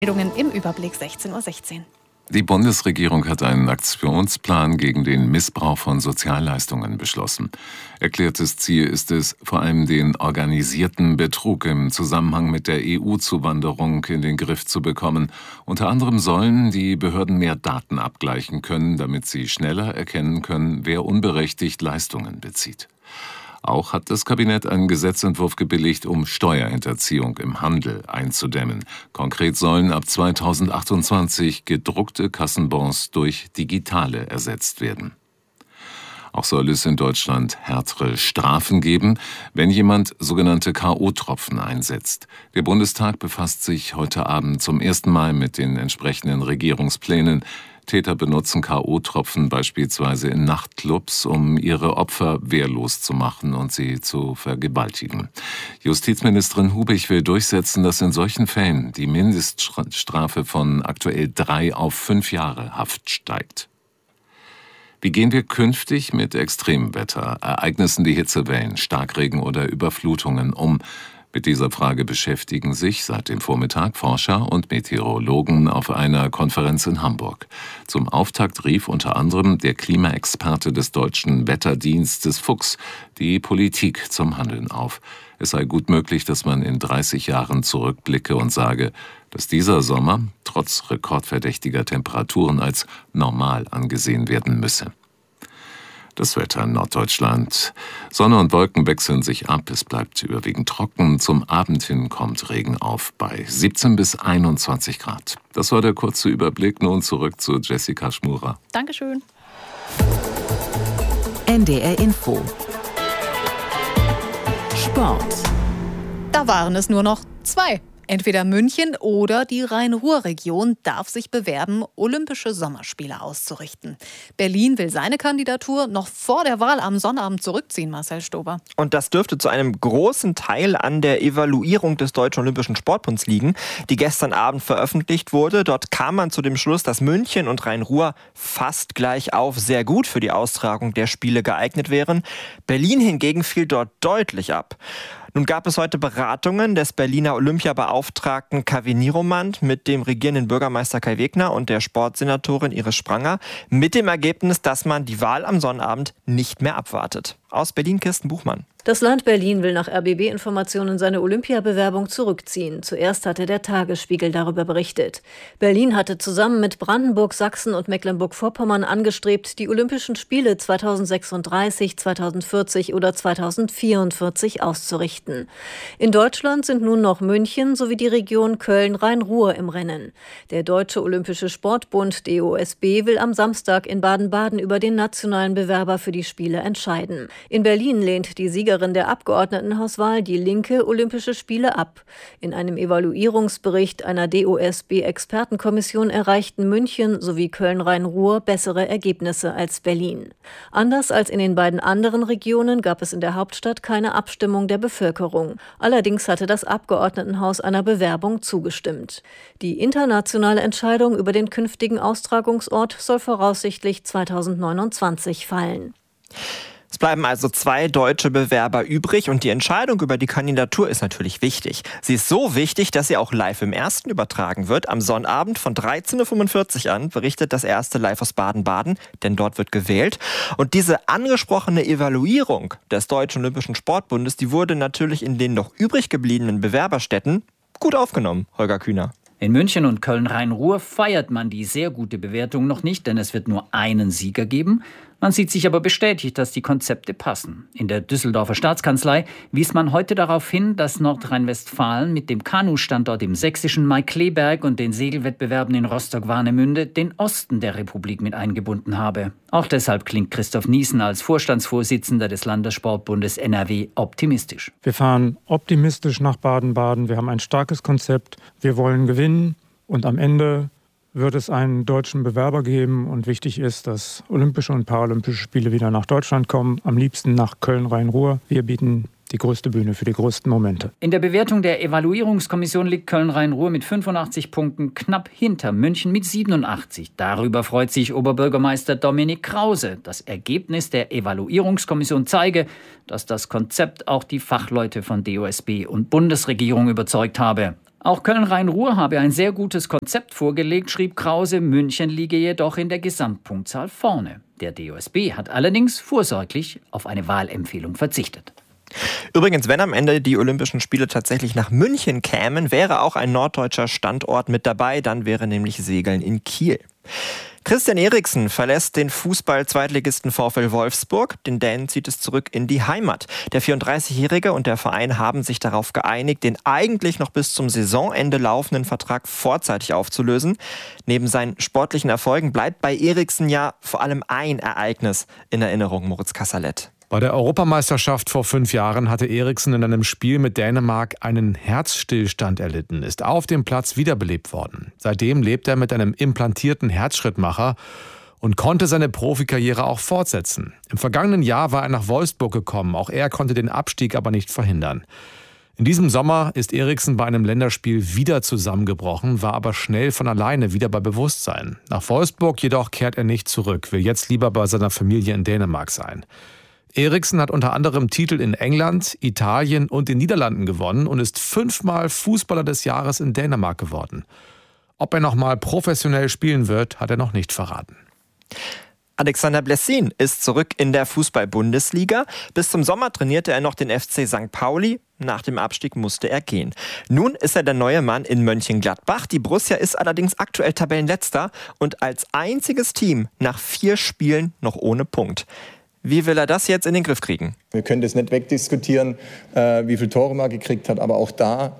Meldungen im Überblick 16:16 Uhr. Die Bundesregierung hat einen Aktionsplan gegen den Missbrauch von Sozialleistungen beschlossen. Erklärtes Ziel ist es, vor allem den organisierten Betrug im Zusammenhang mit der EU-Zuwanderung in den Griff zu bekommen. Unter anderem sollen die Behörden mehr Daten abgleichen können, damit sie schneller erkennen können, wer unberechtigt Leistungen bezieht. Auch hat das Kabinett einen Gesetzentwurf gebilligt, um Steuerhinterziehung im Handel einzudämmen. Konkret sollen ab 2028 gedruckte Kassenbons durch digitale ersetzt werden. Auch soll es in Deutschland härtere Strafen geben, wenn jemand sogenannte K.O.-Tropfen einsetzt. Der Bundestag befasst sich heute Abend zum ersten Mal mit den entsprechenden Regierungsplänen. Täter benutzen K.O.-Tropfen beispielsweise in Nachtclubs, um ihre Opfer wehrlos zu machen und sie zu vergewaltigen. Justizministerin Hubig will durchsetzen, dass in solchen Fällen die Mindeststrafe von aktuell 3 auf 5 Jahre Haft steigt. Wie gehen wir künftig mit Extremwetter, Ereignissen wie Hitzewellen, Starkregen oder Überflutungen um? Mit dieser Frage beschäftigen sich seit dem Vormittag Forscher und Meteorologen auf einer Konferenz in Hamburg. Zum Auftakt rief unter anderem der Klimaexperte des Deutschen Wetterdienstes Fuchs die Politik zum Handeln auf. Es sei gut möglich, dass man in 30 Jahren zurückblicke und sage, dass dieser Sommer trotz rekordverdächtiger Temperaturen als normal angesehen werden müsse. Das Wetter in Norddeutschland. Sonne und Wolken wechseln sich ab. Es bleibt überwiegend trocken. Zum Abend hin kommt Regen auf bei 17 bis 21 Grad. Das war der kurze Überblick. Nun zurück zu Jessica Schmurer. Dankeschön. NDR Info. Sport. Da waren es nur noch 2. Entweder München oder die Rhein-Ruhr-Region darf sich bewerben, Olympische Sommerspiele auszurichten. Berlin will seine Kandidatur noch vor der Wahl am Sonnabend zurückziehen, Marcel Stober. Und das dürfte zu einem großen Teil an der Evaluierung des Deutschen Olympischen Sportbunds liegen, die gestern Abend veröffentlicht wurde. Dort kam man zu dem Schluss, dass München und Rhein-Ruhr fast gleich auf sehr gut für die Austragung der Spiele geeignet wären. Berlin hingegen fiel dort deutlich ab. Nun gab es heute Beratungen des Berliner Olympiabeauftragten Kaveh Niromand mit dem regierenden Bürgermeister Kai Wegner und der Sportsenatorin Iris Spranger mit dem Ergebnis, dass man die Wahl am Sonnabend nicht mehr abwartet. Aus Berlin Kirsten Buchmann. Das Land Berlin will nach RBB-Informationen seine Olympiabewerbung zurückziehen. Zuerst hatte der Tagesspiegel darüber berichtet. Berlin hatte zusammen mit Brandenburg, Sachsen und Mecklenburg-Vorpommern angestrebt, die Olympischen Spiele 2036, 2040 oder 2044 auszurichten. In Deutschland sind nun noch München sowie die Region Köln-Rhein-Ruhr im Rennen. Der Deutsche Olympische Sportbund DOSB will am Samstag in Baden-Baden über den nationalen Bewerber für die Spiele entscheiden. In Berlin lehnt die Siegerin der Abgeordnetenhauswahl, die Linke, Olympische Spiele ab. In einem Evaluierungsbericht einer DOSB-Expertenkommission erreichten München sowie Köln-Rhein-Ruhr bessere Ergebnisse als Berlin. Anders als in den beiden anderen Regionen gab es in der Hauptstadt keine Abstimmung der Bevölkerung. Allerdings hatte das Abgeordnetenhaus einer Bewerbung zugestimmt. Die internationale Entscheidung über den künftigen Austragungsort soll voraussichtlich 2029 fallen. Es bleiben also 2 deutsche Bewerber übrig und die Entscheidung über die Kandidatur ist natürlich wichtig. Sie ist so wichtig, dass sie auch live im Ersten übertragen wird. Am Sonnabend von 13:45 Uhr an berichtet das Erste live aus Baden-Baden, denn dort wird gewählt. Und diese angesprochene Evaluierung des Deutschen Olympischen Sportbundes, die wurde natürlich in den noch übrig gebliebenen Bewerberstädten gut aufgenommen, Holger Kühner. In München und Köln-Rhein-Ruhr feiert man die sehr gute Bewertung noch nicht, denn es wird nur einen Sieger geben. Man sieht sich aber bestätigt, dass die Konzepte passen. In der Düsseldorfer Staatskanzlei wies man heute darauf hin, dass Nordrhein-Westfalen mit dem Kanu-Standort im sächsischen Maikleberg und den Segelwettbewerben in Rostock-Warnemünde den Osten der Republik mit eingebunden habe. Auch deshalb klingt Christoph Niesen als Vorstandsvorsitzender des Landessportbundes NRW optimistisch. Wir fahren optimistisch nach Baden-Baden. Wir haben ein starkes Konzept. Wir wollen gewinnen und am Ende wird es einen deutschen Bewerber geben. Und wichtig ist, dass Olympische und Paralympische Spiele wieder nach Deutschland kommen. Am liebsten nach Köln-Rhein-Ruhr. Wir bieten die größte Bühne für die größten Momente. In der Bewertung der Evaluierungskommission liegt Köln-Rhein-Ruhr mit 85 Punkten knapp hinter München mit 87. Darüber freut sich Oberbürgermeister Dominik Krause. Das Ergebnis der Evaluierungskommission zeige, dass das Konzept auch die Fachleute von DOSB und Bundesregierung überzeugt habe. Auch Köln-Rhein-Ruhr habe ein sehr gutes Konzept vorgelegt, schrieb Krause. München liege jedoch in der Gesamtpunktzahl vorne. Der DOSB hat allerdings vorsorglich auf eine Wahlempfehlung verzichtet. Übrigens, wenn am Ende die Olympischen Spiele tatsächlich nach München kämen, wäre auch ein norddeutscher Standort mit dabei. Dann wäre nämlich Segeln in Kiel. Christian Eriksen verlässt den Fußball-Zweitligisten VfL Wolfsburg. Den Dänen zieht es zurück in die Heimat. Der 34-Jährige und der Verein haben sich darauf geeinigt, den eigentlich noch bis zum Saisonende laufenden Vertrag vorzeitig aufzulösen. Neben seinen sportlichen Erfolgen bleibt bei Eriksen ja vor allem ein Ereignis in Erinnerung, Moritz Kassalet. Bei der Europameisterschaft vor 5 Jahren hatte Eriksen in einem Spiel mit Dänemark einen Herzstillstand erlitten, ist auf dem Platz wiederbelebt worden. Seitdem lebt er mit einem implantierten Herzschrittmacher und konnte seine Profikarriere auch fortsetzen. Im vergangenen Jahr war er nach Wolfsburg gekommen, auch er konnte den Abstieg aber nicht verhindern. In diesem Sommer ist Eriksen bei einem Länderspiel wieder zusammengebrochen, war aber schnell von alleine wieder bei Bewusstsein. Nach Wolfsburg jedoch kehrt er nicht zurück, will jetzt lieber bei seiner Familie in Dänemark sein. Eriksen hat unter anderem Titel in England, Italien und den Niederlanden gewonnen und ist 5-mal Fußballer des Jahres in Dänemark geworden. Ob er nochmal professionell spielen wird, hat er noch nicht verraten. Alexander Blessin ist zurück in der Fußball-Bundesliga. Bis zum Sommer trainierte er noch den FC St. Pauli. Nach dem Abstieg musste er gehen. Nun ist er der neue Mann in Mönchengladbach. Die Borussia ist allerdings aktuell Tabellenletzter und als einziges Team nach 4 Spielen noch ohne Punkt. Wie will er das jetzt in den Griff kriegen? Wir können das nicht wegdiskutieren, wie viele Tore man gekriegt hat, aber auch da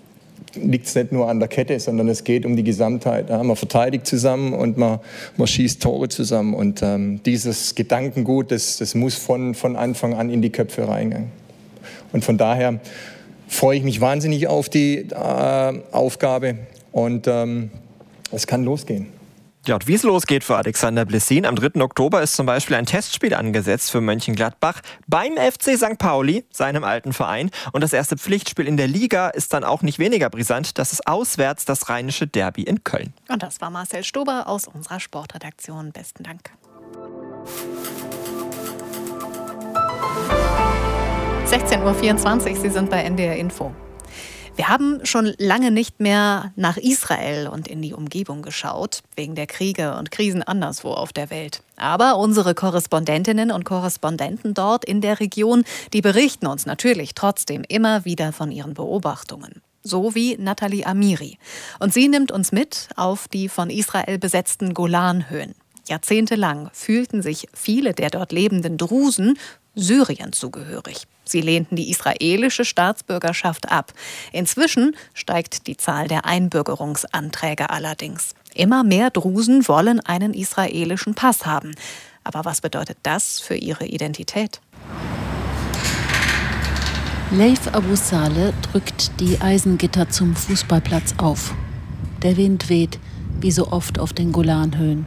liegt es nicht nur an der Kette, sondern es geht um die Gesamtheit. Ja, man verteidigt zusammen und man schießt Tore zusammen. Und dieses Gedankengut, das muss von Anfang an in die Köpfe reingehen. Und von daher freue ich mich wahnsinnig auf die Aufgabe und es kann losgehen. Ja, und wie es losgeht für Alexander Blessin, am 3. Oktober ist zum Beispiel ein Testspiel angesetzt für Mönchengladbach beim FC St. Pauli, seinem alten Verein. Und das erste Pflichtspiel in der Liga ist dann auch nicht weniger brisant. Das ist auswärts das rheinische Derby in Köln. Und das war Marcel Stober aus unserer Sportredaktion. Besten Dank. 16:24 Uhr, Sie sind bei NDR Info. Wir haben schon lange nicht mehr nach Israel und in die Umgebung geschaut, wegen der Kriege und Krisen anderswo auf der Welt. Aber unsere Korrespondentinnen und Korrespondenten dort in der Region, die berichten uns natürlich trotzdem immer wieder von ihren Beobachtungen. So wie Nathalie Amiri. Und sie nimmt uns mit auf die von Israel besetzten Golanhöhen. Jahrzehntelang fühlten sich viele der dort lebenden Drusen Syrien zugehörig. Sie lehnten die israelische Staatsbürgerschaft ab. Inzwischen steigt die Zahl der Einbürgerungsanträge allerdings. Immer mehr Drusen wollen einen israelischen Pass haben. Aber was bedeutet das für ihre Identität? Leif Abu Saleh drückt die Eisengitter zum Fußballplatz auf. Der Wind weht, wie so oft auf den Golanhöhen.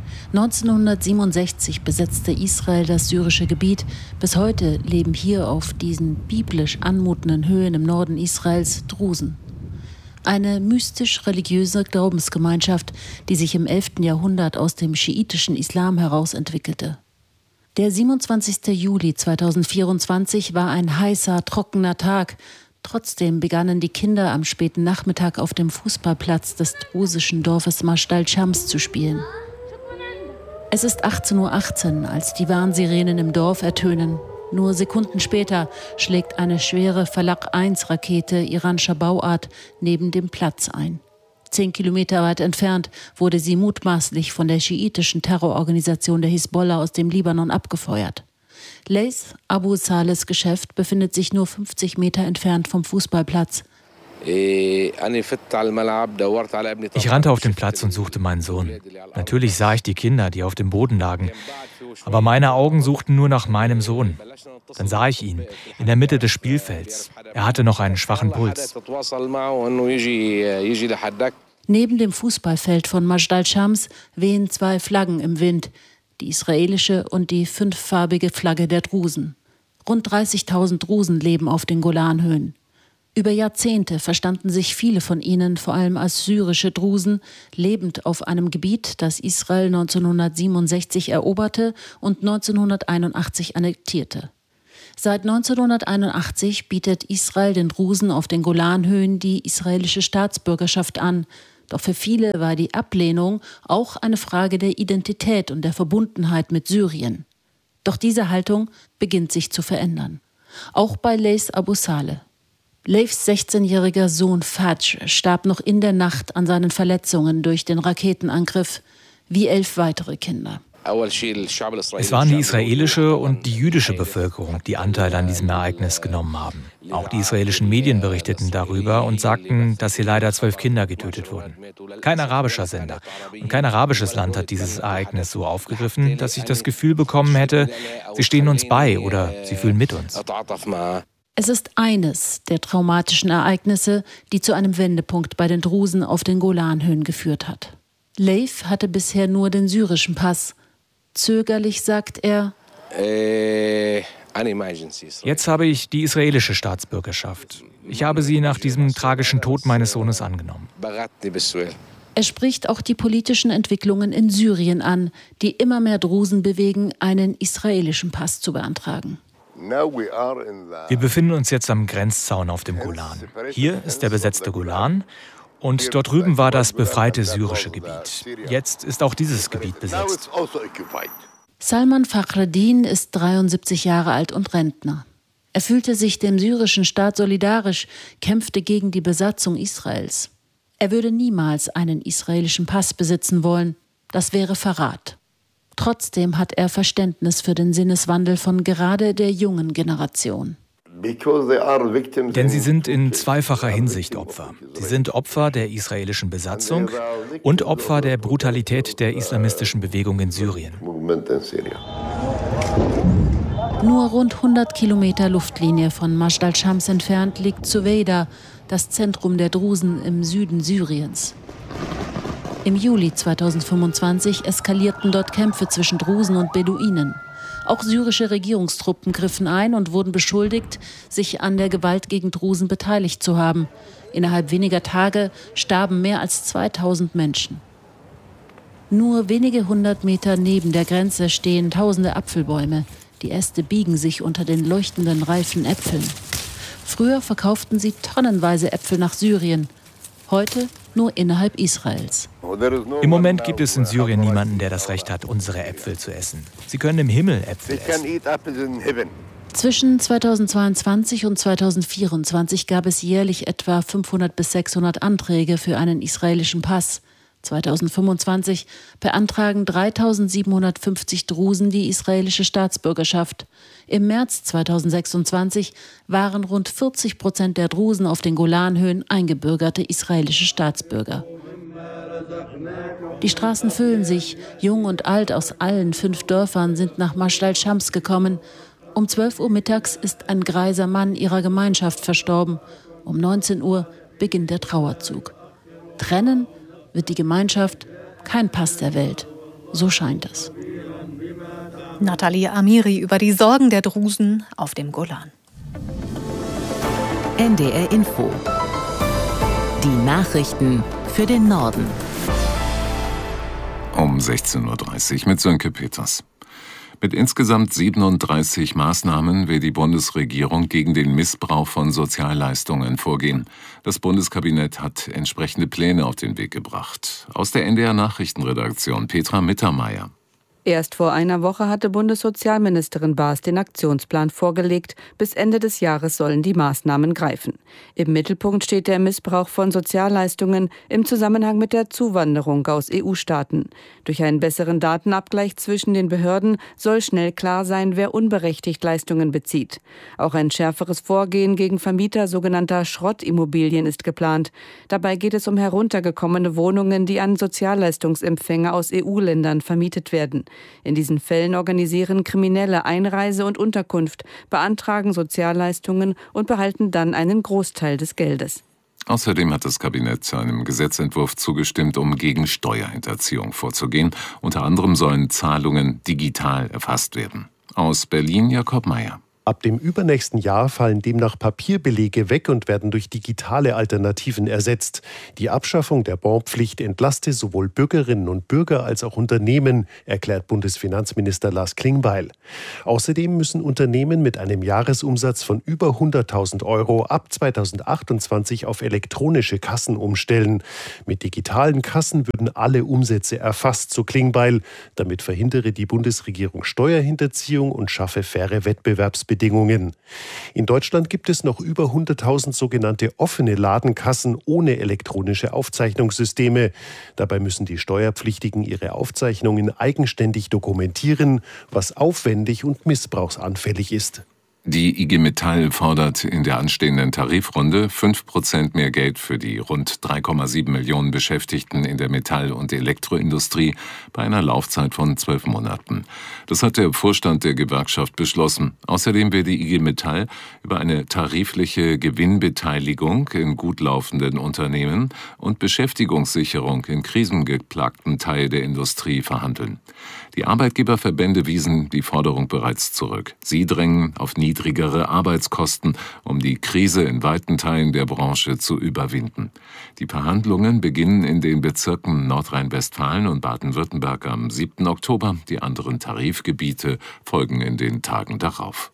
1967 besetzte Israel das syrische Gebiet. Bis heute leben hier auf diesen biblisch anmutenden Höhen im Norden Israels Drusen. Eine mystisch-religiöse Glaubensgemeinschaft, die sich im 11. Jahrhundert aus dem schiitischen Islam heraus entwickelte. Der 27. Juli 2024 war ein heißer, trockener Tag. Trotzdem begannen die Kinder am späten Nachmittag auf dem Fußballplatz des drusischen Dorfes Majdal Shams zu spielen. Es ist 18:18 Uhr, als die Warnsirenen im Dorf ertönen. Nur Sekunden später schlägt eine schwere Falak-1-Rakete iranischer Bauart neben dem Platz ein. 10 Kilometer weit entfernt wurde sie mutmaßlich von der schiitischen Terrororganisation der Hisbollah aus dem Libanon abgefeuert. Leif Abu Salehs Geschäft befindet sich nur 50 Meter entfernt vom Fußballplatz. Ich rannte auf den Platz und suchte meinen Sohn. Natürlich sah ich die Kinder, die auf dem Boden lagen. Aber meine Augen suchten nur nach meinem Sohn. Dann sah ich ihn in der Mitte des Spielfelds. Er hatte noch einen schwachen Puls. Neben dem Fußballfeld von Majdal Shams wehen 2 Flaggen im Wind. Die israelische und die 5-farbige Flagge der Drusen. Rund 30.000 Drusen leben auf den Golanhöhen. Über Jahrzehnte verstanden sich viele von ihnen vor allem als syrische Drusen, lebend auf einem Gebiet, das Israel 1967 eroberte und 1981 annektierte. Seit 1981 bietet Israel den Drusen auf den Golanhöhen die israelische Staatsbürgerschaft an. Doch für viele war die Ablehnung auch eine Frage der Identität und der Verbundenheit mit Syrien. Doch diese Haltung beginnt sich zu verändern. Auch bei Leif Abu Saleh. Leifs 16-jähriger Sohn Fadj starb noch in der Nacht an seinen Verletzungen durch den Raketenangriff, wie 11 weitere Kinder. Es waren die israelische und die jüdische Bevölkerung, die Anteil an diesem Ereignis genommen haben. Auch die israelischen Medien berichteten darüber und sagten, dass hier leider 12 Kinder getötet wurden. Kein arabischer Sender und kein arabisches Land hat dieses Ereignis so aufgegriffen, dass ich das Gefühl bekommen hätte, sie stehen uns bei oder sie fühlen mit uns. Es ist eines der traumatischen Ereignisse, die zu einem Wendepunkt bei den Drusen auf den Golanhöhen geführt hat. Leif hatte bisher nur den syrischen Pass. Zögerlich sagt er: Jetzt habe ich die israelische Staatsbürgerschaft. Ich habe sie nach diesem tragischen Tod meines Sohnes angenommen. Er spricht auch die politischen Entwicklungen in Syrien an, die immer mehr Drusen bewegen, einen israelischen Pass zu beantragen. Wir befinden uns jetzt am Grenzzaun auf dem Golan. Hier ist der besetzte Golan und dort drüben war das befreite syrische Gebiet. Jetzt ist auch dieses Gebiet besetzt. Salman Fakhreddin ist 73 Jahre alt und Rentner. Er fühlte sich dem syrischen Staat solidarisch, kämpfte gegen die Besatzung Israels. Er würde niemals einen israelischen Pass besitzen wollen. Das wäre Verrat. Trotzdem hat er Verständnis für den Sinneswandel von gerade der jungen Generation. Denn sie sind in zweifacher Hinsicht Opfer. Sie sind Opfer der israelischen Besatzung und Opfer der Brutalität der islamistischen Bewegung in Syrien. Nur rund 100 Kilometer Luftlinie von Majd al-Shams entfernt liegt Suweida, das Zentrum der Drusen im Süden Syriens. Im Juli 2025 eskalierten dort Kämpfe zwischen Drusen und Beduinen. Auch syrische Regierungstruppen griffen ein und wurden beschuldigt, sich an der Gewalt gegen Drusen beteiligt zu haben. Innerhalb weniger Tage starben mehr als 2000 Menschen. Nur wenige 100 Meter neben der Grenze stehen tausende Apfelbäume. Die Äste biegen sich unter den leuchtenden, reifen Äpfeln. Früher verkauften sie tonnenweise Äpfel nach Syrien. Heute nur innerhalb Israels. Im Moment gibt es in Syrien niemanden, der das Recht hat, unsere Äpfel zu essen. Sie können im Himmel Äpfel essen. Zwischen 2022 und 2024 gab es jährlich etwa 500 bis 600 Anträge für einen israelischen Pass. 2025 beantragen 3.750 Drusen die israelische Staatsbürgerschaft. Im März 2026 waren rund 40% der Drusen auf den Golanhöhen eingebürgerte israelische Staatsbürger. Die Straßen füllen sich. Jung und alt aus allen 5 Dörfern sind nach Majd al-Shams gekommen. Um 12 Uhr mittags ist ein greiser Mann ihrer Gemeinschaft verstorben. Um 19 Uhr beginnt der Trauerzug. Trennen wird die Gemeinschaft kein Pass der Welt. So scheint es. Nathalie Amiri über die Sorgen der Drusen auf dem Golan. NDR Info. Die Nachrichten für den Norden. Um 16.30 Uhr mit Sönke Peters. Mit insgesamt 37 Maßnahmen will die Bundesregierung gegen den Missbrauch von Sozialleistungen vorgehen. Das Bundeskabinett hat entsprechende Pläne auf den Weg gebracht. Aus der NDR Nachrichtenredaktion Petra Mittermeier. Erst vor einer Woche hatte Bundessozialministerin Baas den Aktionsplan vorgelegt. Bis Ende des Jahres sollen die Maßnahmen greifen. Im Mittelpunkt steht der Missbrauch von Sozialleistungen im Zusammenhang mit der Zuwanderung aus EU-Staaten. Durch einen besseren Datenabgleich zwischen den Behörden soll schnell klar sein, wer unberechtigt Leistungen bezieht. Auch ein schärferes Vorgehen gegen Vermieter sogenannter Schrottimmobilien ist geplant. Dabei geht es um heruntergekommene Wohnungen, die an Sozialleistungsempfänger aus EU-Ländern vermietet werden. In diesen Fällen organisieren Kriminelle Einreise und Unterkunft, beantragen Sozialleistungen und behalten dann einen Großteil des Geldes. Außerdem hat das Kabinett einem Gesetzentwurf zugestimmt, um gegen Steuerhinterziehung vorzugehen. Unter anderem sollen Zahlungen digital erfasst werden. Aus Berlin Jakob Meyer. Ab dem übernächsten Jahr fallen demnach Papierbelege weg und werden durch digitale Alternativen ersetzt. Die Abschaffung der Bonpflicht entlaste sowohl Bürgerinnen und Bürger als auch Unternehmen, erklärt Bundesfinanzminister Lars Klingbeil. Außerdem müssen Unternehmen mit einem Jahresumsatz von über 100.000 € ab 2028 auf elektronische Kassen umstellen. Mit digitalen Kassen würden alle Umsätze erfasst, so Klingbeil. Damit verhindere die Bundesregierung Steuerhinterziehung und schaffe faire Wettbewerbsbedingungen. In Deutschland gibt es noch über 100.000 sogenannte offene Ladenkassen ohne elektronische Aufzeichnungssysteme. Dabei müssen die Steuerpflichtigen ihre Aufzeichnungen eigenständig dokumentieren, was aufwendig und missbrauchsanfällig ist. Die IG Metall fordert in der anstehenden Tarifrunde 5% mehr Geld für die rund 3,7 Millionen Beschäftigten in der Metall- und Elektroindustrie bei einer Laufzeit von 12 Monaten. Das hat der Vorstand der Gewerkschaft beschlossen. Außerdem will die IG Metall über eine tarifliche Gewinnbeteiligung in gut laufenden Unternehmen und Beschäftigungssicherung in krisengeplagten Teil der Industrie verhandeln. Die Arbeitgeberverbände wiesen die Forderung bereits zurück. Sie drängen auf niedrigere Arbeitskosten, um die Krise in weiten Teilen der Branche zu überwinden. Die Verhandlungen beginnen in den Bezirken Nordrhein-Westfalen und Baden-Württemberg am 7. Oktober. Die anderen Tarifgebiete folgen in den Tagen darauf.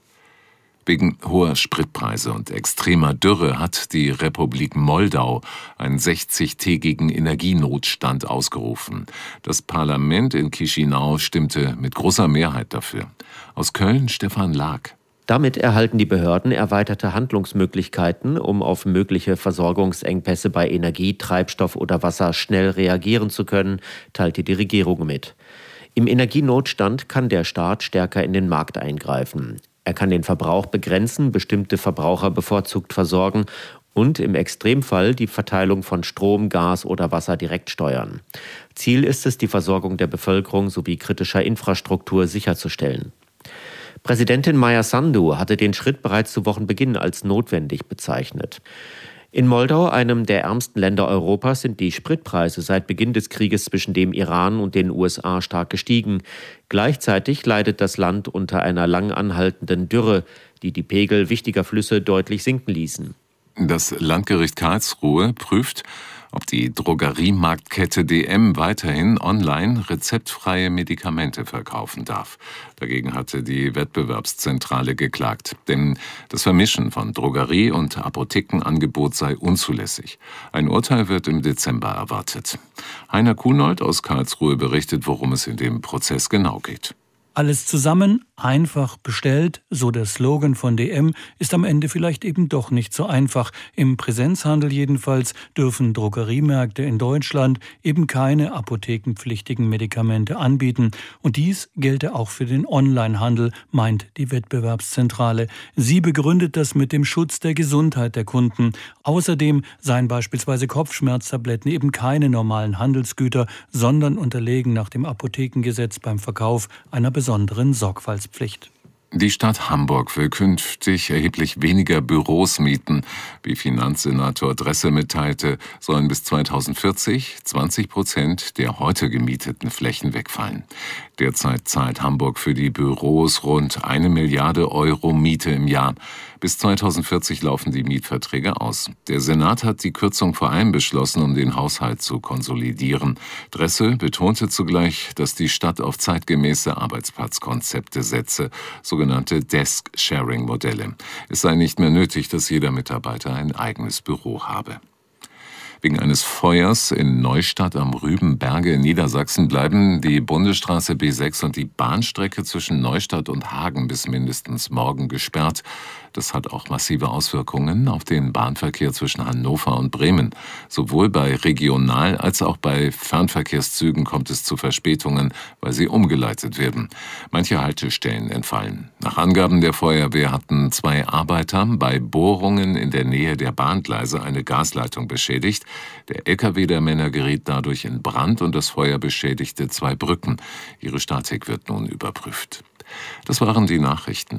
Wegen hoher Spritpreise und extremer Dürre hat die Republik Moldau einen 60-tägigen Energienotstand ausgerufen. Das Parlament in Chișinău stimmte mit großer Mehrheit dafür. Aus Köln Stefan Lag. Damit erhalten die Behörden erweiterte Handlungsmöglichkeiten, um auf mögliche Versorgungsengpässe bei Energie, Treibstoff oder Wasser schnell reagieren zu können, teilte die Regierung mit. Im Energienotstand kann der Staat stärker in den Markt eingreifen. Er kann den Verbrauch begrenzen, bestimmte Verbraucher bevorzugt versorgen und im Extremfall die Verteilung von Strom, Gas oder Wasser direkt steuern. Ziel ist es, die Versorgung der Bevölkerung sowie kritischer Infrastruktur sicherzustellen. Präsidentin Maia Sandu hatte den Schritt bereits zu Wochenbeginn als notwendig bezeichnet. In Moldau, einem der ärmsten Länder Europas, sind die Spritpreise seit Beginn des Krieges zwischen dem Iran und den USA stark gestiegen. Gleichzeitig leidet das Land unter einer lang anhaltenden Dürre, die die Pegel wichtiger Flüsse deutlich sinken ließen. Das Landgericht Karlsruhe prüft, ob die Drogeriemarktkette DM weiterhin online rezeptfreie Medikamente verkaufen darf. Dagegen hatte die Wettbewerbszentrale geklagt, denn das Vermischen von Drogerie- und Apothekenangebot sei unzulässig. Ein Urteil wird im Dezember erwartet. Heiner Kunold aus Karlsruhe berichtet, worum es in dem Prozess genau geht. Alles zusammen, einfach bestellt, so der Slogan von DM, ist am Ende vielleicht eben doch nicht so einfach. Im Präsenzhandel jedenfalls dürfen Drogeriemärkte in Deutschland eben keine apothekenpflichtigen Medikamente anbieten. Und dies gelte auch für den Onlinehandel, meint die Wettbewerbszentrale. Sie begründet das mit dem Schutz der Gesundheit der Kunden. Außerdem seien beispielsweise Kopfschmerztabletten eben keine normalen Handelsgüter, sondern unterlegen nach dem Apothekengesetz beim Verkauf einer besonderen Sorgfaltspflicht. Die Stadt Hamburg will künftig erheblich weniger Büros mieten. Wie Finanzsenator Dresse mitteilte, sollen bis 2040 20% der heute gemieteten Flächen wegfallen. Derzeit zahlt Hamburg für die Büros rund 1 Milliarde € Miete im Jahr. Bis 2040 laufen die Mietverträge aus. Der Senat hat die Kürzung vor allem beschlossen, um den Haushalt zu konsolidieren. Dresse betonte zugleich, dass die Stadt auf zeitgemäße Arbeitsplatzkonzepte setze, sogenannte Desk-Sharing-Modelle. Es sei nicht mehr nötig, dass jeder Mitarbeiter ein eigenes Büro habe. Wegen eines Feuers in Neustadt am Rübenberge in Niedersachsen bleiben die Bundesstraße B6 und die Bahnstrecke zwischen Neustadt und Hagen bis mindestens morgen gesperrt. Das hat auch massive Auswirkungen auf den Bahnverkehr zwischen Hannover und Bremen. Sowohl bei Regional- als auch bei Fernverkehrszügen kommt es zu Verspätungen, weil sie umgeleitet werden. Manche Haltestellen entfallen. Nach Angaben der Feuerwehr hatten 2 Arbeiter bei Bohrungen in der Nähe der Bahngleise eine Gasleitung beschädigt. Der LKW der Männer geriet dadurch in Brand und das Feuer beschädigte 2 Brücken. Ihre Statik wird nun überprüft. Das waren die Nachrichten.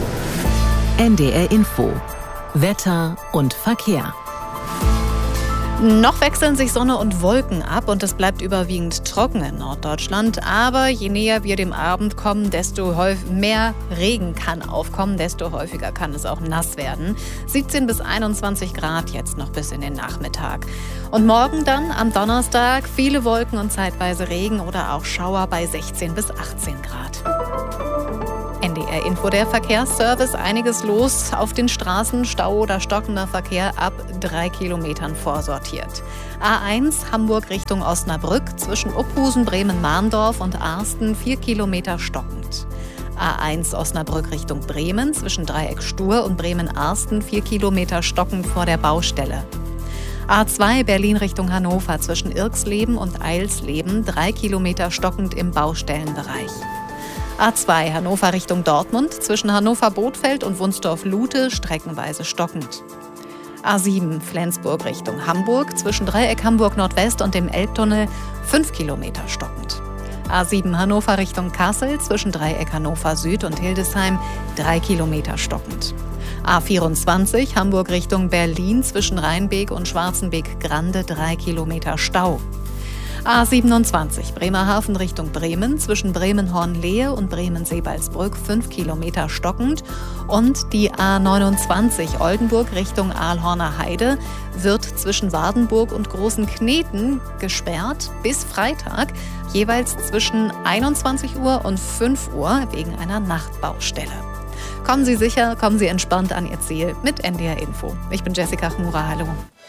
NDR Info. Wetter und Verkehr. Noch wechseln sich Sonne und Wolken ab und es bleibt überwiegend trocken in Norddeutschland. Aber je näher wir dem Abend kommen, desto mehr Regen kann aufkommen, desto häufiger kann es auch nass werden. 17 bis 21 Grad jetzt noch bis in den Nachmittag. Und morgen dann am Donnerstag viele Wolken und zeitweise Regen oder auch Schauer bei 16 bis 18 Grad. NDR Info, der Verkehrsservice, einiges los auf den Straßen, Stau oder stockender Verkehr ab 3 Kilometern vorsortiert. A1 Hamburg Richtung Osnabrück zwischen Uphusen, Bremen-Mahndorf und Arsten 4 Kilometer stockend. A1 Osnabrück Richtung Bremen zwischen Dreieck Stur und Bremen-Arsten 4 Kilometer stockend vor der Baustelle. A2 Berlin Richtung Hannover zwischen Irxleben und Eilsleben 3 Kilometer stockend im Baustellenbereich. A2 Hannover Richtung Dortmund zwischen Hannover-Bothfeld und Wunsdorf-Lute streckenweise stockend. A7 Flensburg Richtung Hamburg zwischen Dreieck Hamburg Nordwest und dem Elbtunnel 5 Kilometer stockend. A7 Hannover Richtung Kassel zwischen Dreieck Hannover Süd und Hildesheim 3 Kilometer stockend. A24 Hamburg Richtung Berlin zwischen Rheinbeek und Schwarzenbeek-Grande 3 Kilometer Stau. A27 Bremerhaven Richtung Bremen zwischen Bremen-Hornlehe und Bremen-Seebalsbrück 5 Kilometer stockend und die A29 Oldenburg Richtung Aalhorner Heide wird zwischen Wardenburg und Großen Kneten gesperrt bis Freitag, jeweils zwischen 21 Uhr und 5 Uhr wegen einer Nachtbaustelle. Kommen Sie sicher, kommen Sie entspannt an Ihr Ziel mit NDR Info. Ich bin Jessica Chmura, hallo.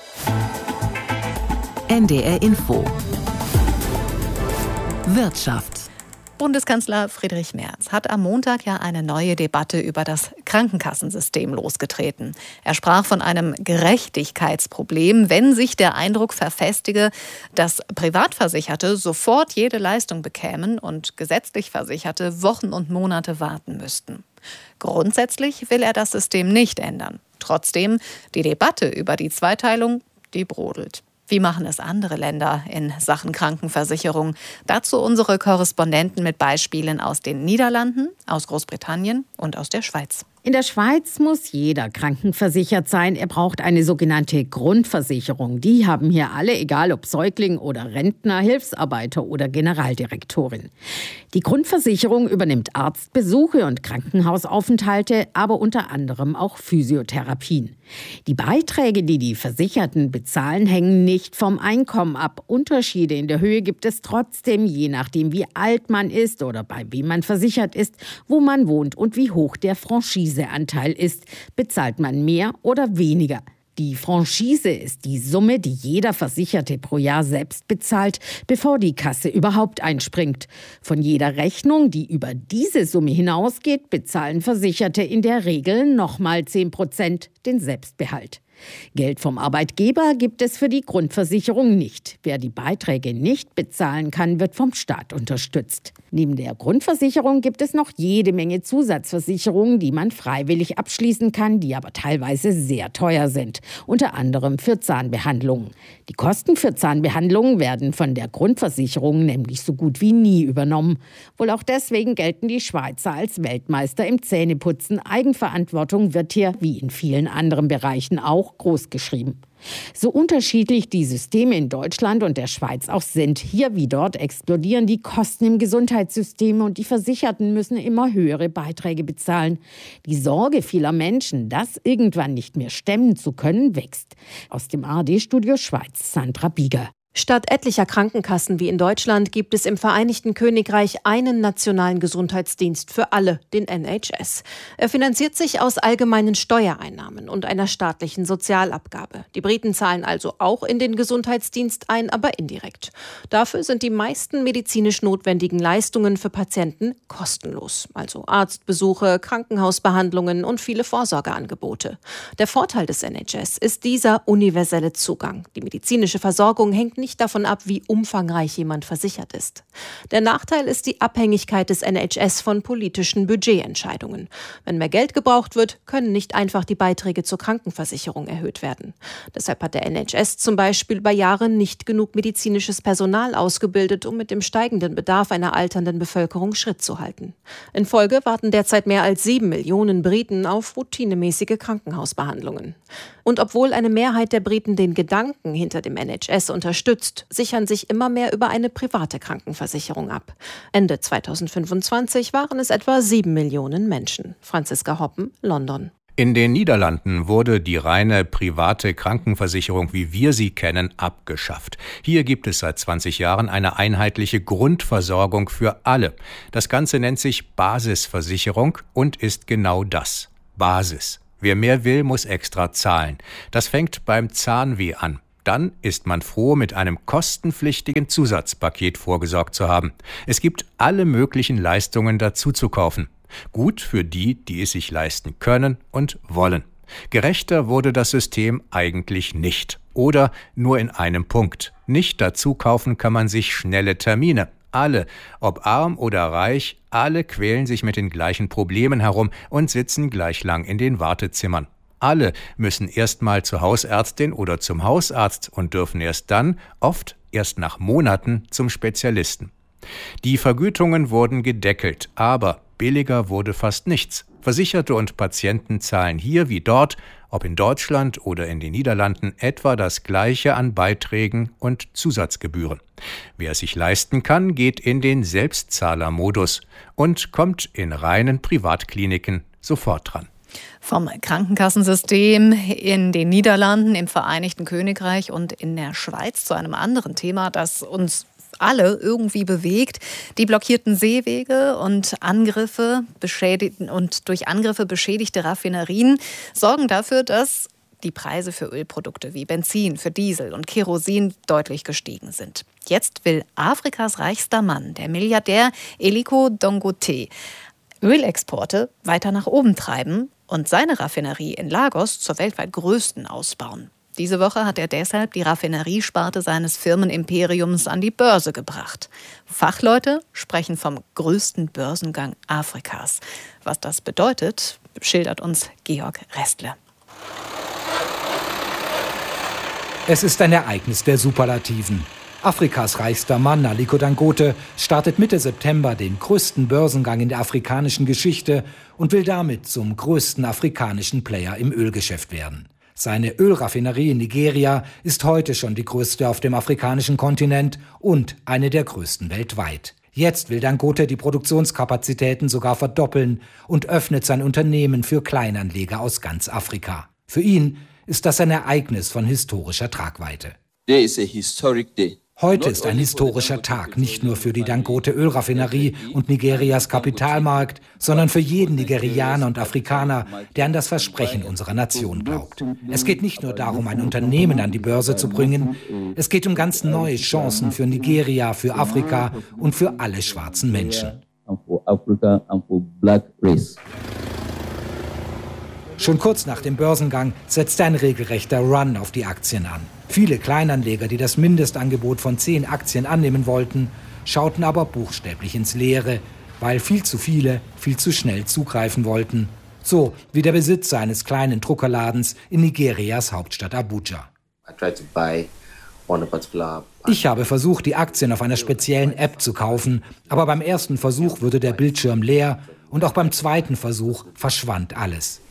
NDR Info Wirtschaft. Bundeskanzler Friedrich Merz hat am Montag ja eine neue Debatte über das Krankenkassensystem losgetreten. Er sprach von einem Gerechtigkeitsproblem, wenn sich der Eindruck verfestige, dass Privatversicherte sofort jede Leistung bekämen und gesetzlich Versicherte Wochen und Monate warten müssten. Grundsätzlich will er das System nicht ändern. Trotzdem, die Debatte über die Zweiteilung, die brodelt. Wie machen es andere Länder in Sachen Krankenversicherung? Dazu unsere Korrespondenten mit Beispielen aus den Niederlanden, aus Großbritannien und aus der Schweiz. In der Schweiz muss jeder krankenversichert sein. Er braucht eine sogenannte Grundversicherung. Die haben hier alle, egal ob Säugling oder Rentner, Hilfsarbeiter oder Generaldirektorin. Die Grundversicherung übernimmt Arztbesuche und Krankenhausaufenthalte, aber unter anderem auch Physiotherapien. Die Beiträge, die die Versicherten bezahlen, hängen nicht vom Einkommen ab. Unterschiede in der Höhe gibt es trotzdem, je nachdem wie alt man ist oder bei wem man versichert ist, wo man wohnt und wie hoch der Franchiseanteil ist. Bezahlt man mehr oder weniger? Die Franchise ist die Summe, die jeder Versicherte pro Jahr selbst bezahlt, bevor die Kasse überhaupt einspringt. Von jeder Rechnung, die über diese Summe hinausgeht, bezahlen Versicherte in der Regel nochmal 10% den Selbstbehalt. Geld vom Arbeitgeber gibt es für die Grundversicherung nicht. Wer die Beiträge nicht bezahlen kann, wird vom Staat unterstützt. Neben der Grundversicherung gibt es noch jede Menge Zusatzversicherungen, die man freiwillig abschließen kann, die aber teilweise sehr teuer sind. Unter anderem für Zahnbehandlungen. Die Kosten für Zahnbehandlungen werden von der Grundversicherung nämlich so gut wie nie übernommen. Wohl auch deswegen gelten die Schweizer als Weltmeister im Zähneputzen. Eigenverantwortung wird hier, wie in vielen anderen Bereichen auch, großgeschrieben. So unterschiedlich die Systeme in Deutschland und der Schweiz auch sind, hier wie dort explodieren die Kosten im Gesundheitssystem und die Versicherten müssen immer höhere Beiträge bezahlen. Die Sorge vieler Menschen, das irgendwann nicht mehr stemmen zu können, wächst. Aus dem ARD-Studio Schweiz, Sandra Bieger. Statt etlicher Krankenkassen wie in Deutschland gibt es im Vereinigten Königreich einen nationalen Gesundheitsdienst für alle, den NHS. Er finanziert sich aus allgemeinen Steuereinnahmen und einer staatlichen Sozialabgabe. Die Briten zahlen also auch in den Gesundheitsdienst ein, aber indirekt. Dafür sind die meisten medizinisch notwendigen Leistungen für Patienten kostenlos. Also Arztbesuche, Krankenhausbehandlungen und viele Vorsorgeangebote. Der Vorteil des NHS ist dieser universelle Zugang. Die medizinische Versorgung hängt nicht davon ab, wie umfangreich jemand versichert ist. Der Nachteil ist die Abhängigkeit des NHS von politischen Budgetentscheidungen. Wenn mehr Geld gebraucht wird, können nicht einfach die Beiträge zur Krankenversicherung erhöht werden. Deshalb hat der NHS zum Beispiel über Jahre nicht genug medizinisches Personal ausgebildet, um mit dem steigenden Bedarf einer alternden Bevölkerung Schritt zu halten. In Folge warten derzeit mehr als 7 Millionen Briten auf routinemäßige Krankenhausbehandlungen. Und obwohl eine Mehrheit der Briten den Gedanken hinter dem NHS unterstützt, sichern sich immer mehr über eine private Krankenversicherung ab. Ende 2025 waren es etwa 7 Millionen Menschen. Franziska Hoppen, London. In den Niederlanden wurde die reine private Krankenversicherung, wie wir sie kennen, abgeschafft. Hier gibt es seit 20 Jahren eine einheitliche Grundversorgung für alle. Das Ganze nennt sich Basisversicherung und ist genau das: Basis. Wer mehr will, muss extra zahlen. Das fängt beim Zahnweh an. Dann ist man froh, mit einem kostenpflichtigen Zusatzpaket vorgesorgt zu haben. Es gibt alle möglichen Leistungen dazu zu kaufen. Gut für die, die es sich leisten können und wollen. Gerechter wurde das System eigentlich nicht. Oder nur in einem Punkt. Nicht dazu kaufen kann man sich schnelle Termine. Alle, ob arm oder reich, alle quälen sich mit den gleichen Problemen herum und sitzen gleich lang in den Wartezimmern. Alle müssen erst mal zur Hausärztin oder zum Hausarzt und dürfen erst dann, oft erst nach Monaten, zum Spezialisten. Die Vergütungen wurden gedeckelt, aber billiger wurde fast nichts. Versicherte und Patienten zahlen hier wie dort, ob in Deutschland oder in den Niederlanden, etwa das Gleiche an Beiträgen und Zusatzgebühren. Wer es sich leisten kann, geht in den Selbstzahlermodus und kommt in reinen Privatkliniken sofort dran. Vom Krankenkassensystem in den Niederlanden, im Vereinigten Königreich und in der Schweiz zu einem anderen Thema, das uns alle irgendwie bewegt. Die blockierten Seewege und durch Angriffe beschädigte Raffinerien sorgen dafür, dass die Preise für Ölprodukte wie Benzin, für Diesel und Kerosin deutlich gestiegen sind. Jetzt will Afrikas reichster Mann, der Milliardär Aliko Dangote, Ölexporte weiter nach oben treiben und seine Raffinerie in Lagos zur weltweit größten ausbauen. Diese Woche hat er deshalb die Raffineriesparte seines Firmenimperiums an die Börse gebracht. Fachleute sprechen vom größten Börsengang Afrikas. Was das bedeutet, schildert uns Georg Restle. Es ist ein Ereignis der Superlativen. Afrikas reichster Mann, Aliko Dangote, startet Mitte September den größten Börsengang in der afrikanischen Geschichte und will damit zum größten afrikanischen Player im Ölgeschäft werden. Seine Ölraffinerie in Nigeria ist heute schon die größte auf dem afrikanischen Kontinent und eine der größten weltweit. Jetzt will Dangote die Produktionskapazitäten sogar verdoppeln und öffnet sein Unternehmen für Kleinanleger aus ganz Afrika. Für ihn ist das ein Ereignis von historischer Tragweite. There is a historic day. Heute ist ein historischer Tag, nicht nur für die Dangote-Ölraffinerie und Nigerias Kapitalmarkt, sondern für jeden Nigerianer und Afrikaner, der an das Versprechen unserer Nation glaubt. Es geht nicht nur darum, ein Unternehmen an die Börse zu bringen, es geht um ganz neue Chancen für Nigeria, für Afrika und für alle schwarzen Menschen. Schon kurz nach dem Börsengang setzte ein regelrechter Run auf die Aktien an. Viele Kleinanleger, die das Mindestangebot von 10 Aktien annehmen wollten, schauten aber buchstäblich ins Leere, weil viel zu viele viel zu schnell zugreifen wollten. So wie der Besitzer eines kleinen Druckerladens in Nigerias Hauptstadt Abuja. Ich habe versucht, die Aktien auf einer speziellen App zu kaufen, aber beim ersten Versuch wurde der Bildschirm leer und auch beim zweiten Versuch verschwand alles.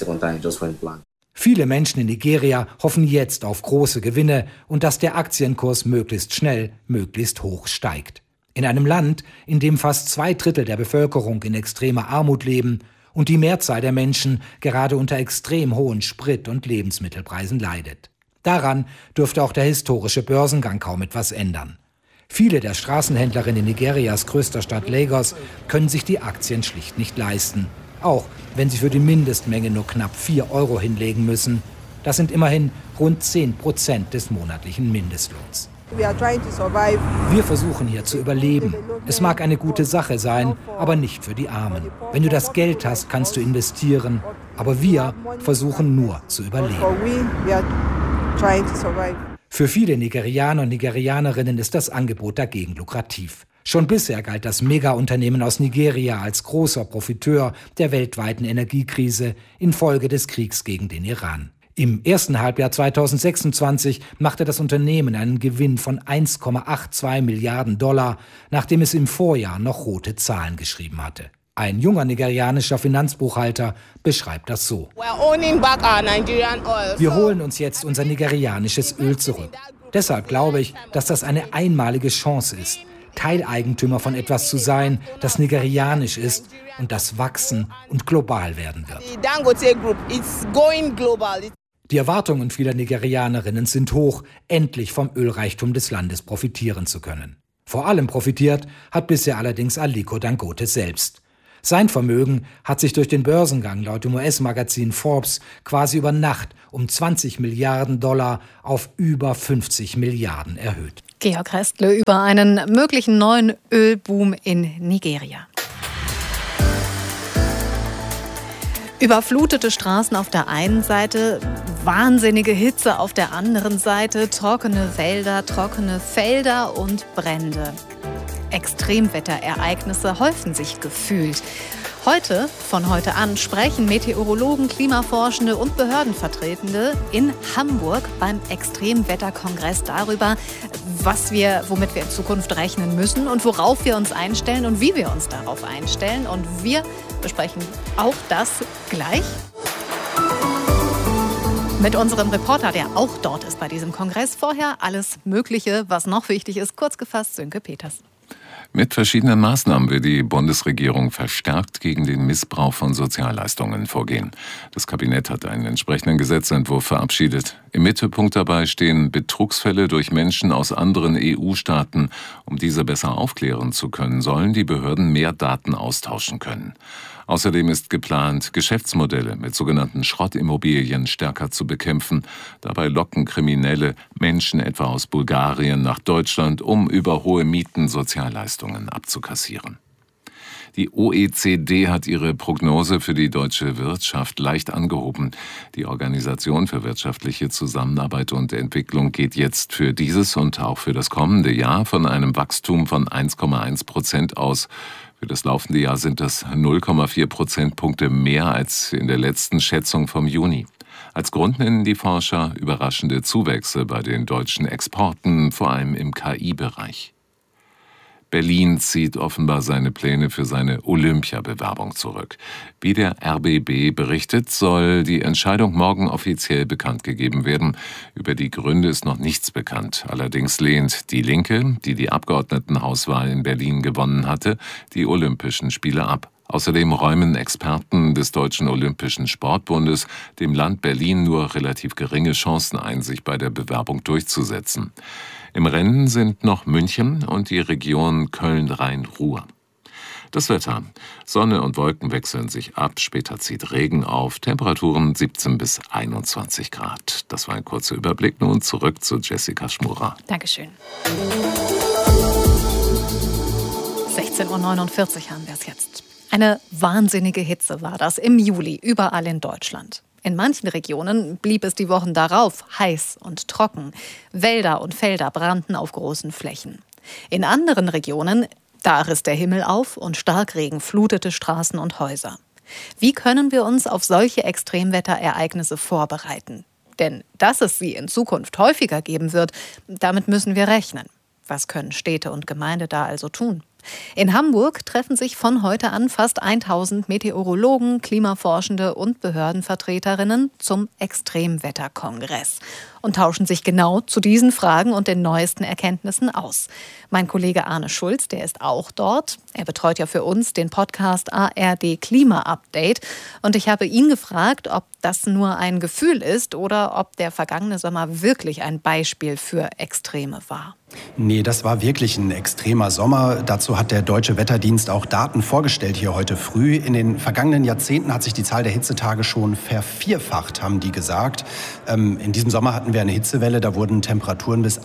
Viele Menschen in Nigeria hoffen jetzt auf große Gewinne und dass der Aktienkurs möglichst schnell, möglichst hoch steigt. In einem Land, in dem fast 2/3 der Bevölkerung in extremer Armut leben und die Mehrzahl der Menschen gerade unter extrem hohen Sprit- und Lebensmittelpreisen leidet. Daran dürfte auch der historische Börsengang kaum etwas ändern. Viele der Straßenhändlerinnen in Nigerias größter Stadt Lagos können sich die Aktien schlicht nicht leisten. Auch wenn sie für die Mindestmenge nur knapp 4 € hinlegen müssen. Das sind immerhin rund 10% des monatlichen Mindestlohns. Wir versuchen hier zu überleben. Es mag eine gute Sache sein, aber nicht für die Armen. Wenn du das Geld hast, kannst du investieren. Aber wir versuchen nur zu überleben. Für viele Nigerianer und Nigerianerinnen ist das Angebot dagegen lukrativ. Schon bisher galt das Mega-Unternehmen aus Nigeria als großer Profiteur der weltweiten Energiekrise infolge des Kriegs gegen den Iran. Im ersten Halbjahr 2026 machte das Unternehmen einen Gewinn von 1,82 Milliarden $, nachdem es im Vorjahr noch rote Zahlen geschrieben hatte. Ein junger nigerianischer Finanzbuchhalter beschreibt das so: Wir holen uns jetzt unser nigerianisches Öl zurück. Deshalb glaube ich, dass das eine einmalige Chance ist, Teileigentümer von etwas zu sein, das nigerianisch ist und das wachsen und global werden wird. Die Erwartungen vieler Nigerianerinnen sind hoch, endlich vom Ölreichtum des Landes profitieren zu können. Vor allem profitiert hat bisher allerdings Aliko Dangote selbst. Sein Vermögen hat sich durch den Börsengang laut dem US-Magazin Forbes quasi über Nacht um 20 Milliarden $ auf über 50 Milliarden erhöht. Georg Restle über einen möglichen neuen Ölboom in Nigeria. Überflutete Straßen auf der einen Seite, wahnsinnige Hitze auf der anderen Seite, trockene Wälder, trockene Felder und Brände. Extremwetterereignisse häufen sich gefühlt. Von heute an, sprechen Meteorologen, Klimaforschende und Behördenvertretende in Hamburg beim Extremwetterkongress darüber, womit wir in Zukunft rechnen müssen und worauf wir uns einstellen und wie wir uns darauf einstellen. Und wir besprechen auch das gleich mit unserem Reporter, der auch dort ist bei diesem Kongress. Vorher alles Mögliche, was noch wichtig ist. Kurz gefasst, Sönke Peters. Mit verschiedenen Maßnahmen will die Bundesregierung verstärkt gegen den Missbrauch von Sozialleistungen vorgehen. Das Kabinett hat einen entsprechenden Gesetzentwurf verabschiedet. Im Mittelpunkt dabei stehen Betrugsfälle durch Menschen aus anderen EU-Staaten. Um diese besser aufklären zu können, sollen die Behörden mehr Daten austauschen können. Außerdem ist geplant, Geschäftsmodelle mit sogenannten Schrottimmobilien stärker zu bekämpfen. Dabei locken Kriminelle Menschen etwa aus Bulgarien nach Deutschland, um über hohe Mieten Sozialleistungen abzukassieren. Die OECD hat ihre Prognose für die deutsche Wirtschaft leicht angehoben. Die Organisation für wirtschaftliche Zusammenarbeit und Entwicklung geht jetzt für dieses und auch für das kommende Jahr von einem Wachstum von 1,1% aus. Für das laufende Jahr sind das 0,4 Prozentpunkte mehr als in der letzten Schätzung vom Juni. Als Grund nennen die Forscher überraschende Zuwächse bei den deutschen Exporten, vor allem im KI-Bereich. Berlin zieht offenbar seine Pläne für seine Olympiabewerbung zurück. Wie der RBB berichtet, soll die Entscheidung morgen offiziell bekannt gegeben werden. Über die Gründe ist noch nichts bekannt. Allerdings lehnt die Linke, die die Abgeordnetenhauswahl in Berlin gewonnen hatte, die Olympischen Spiele ab. Außerdem räumen Experten des Deutschen Olympischen Sportbundes dem Land Berlin nur relativ geringe Chancen ein, sich bei der Bewerbung durchzusetzen. Im Rennen sind noch München und die Region Köln-Rhein-Ruhr. Das Wetter. Sonne und Wolken wechseln sich ab, später zieht Regen auf, Temperaturen 17 bis 21 Grad. Das war ein kurzer Überblick. Nun zurück zu Jessica Schmurer. Dankeschön. 16:49 Uhr haben wir es jetzt. Eine wahnsinnige Hitze war das im Juli überall in Deutschland. In manchen Regionen blieb es die Wochen darauf heiß und trocken. Wälder und Felder brannten auf großen Flächen. In anderen Regionen, da riss der Himmel auf und Starkregen flutete Straßen und Häuser. Wie können wir uns auf solche Extremwetterereignisse vorbereiten? Denn dass es sie in Zukunft häufiger geben wird, damit müssen wir rechnen. Was können Städte und Gemeinden da also tun? In Hamburg treffen sich von heute an fast 1000 Meteorologen, Klimaforschende und Behördenvertreterinnen zum Extremwetterkongress und tauschen sich genau zu diesen Fragen und den neuesten Erkenntnissen aus. Mein Kollege Arne Schulz, der ist auch dort. Er betreut ja für uns den Podcast ARD Klima Update. Und ich habe ihn gefragt, ob das nur ein Gefühl ist oder ob der vergangene Sommer wirklich ein Beispiel für Extreme war. Nee, das war wirklich ein extremer Sommer. Dazu dazu hat der Deutsche Wetterdienst auch Daten vorgestellt hier heute früh. In den vergangenen Jahrzehnten hat sich die Zahl der Hitzetage schon vervierfacht, haben die gesagt. In diesem Sommer hatten wir eine Hitzewelle, da wurden Temperaturen bis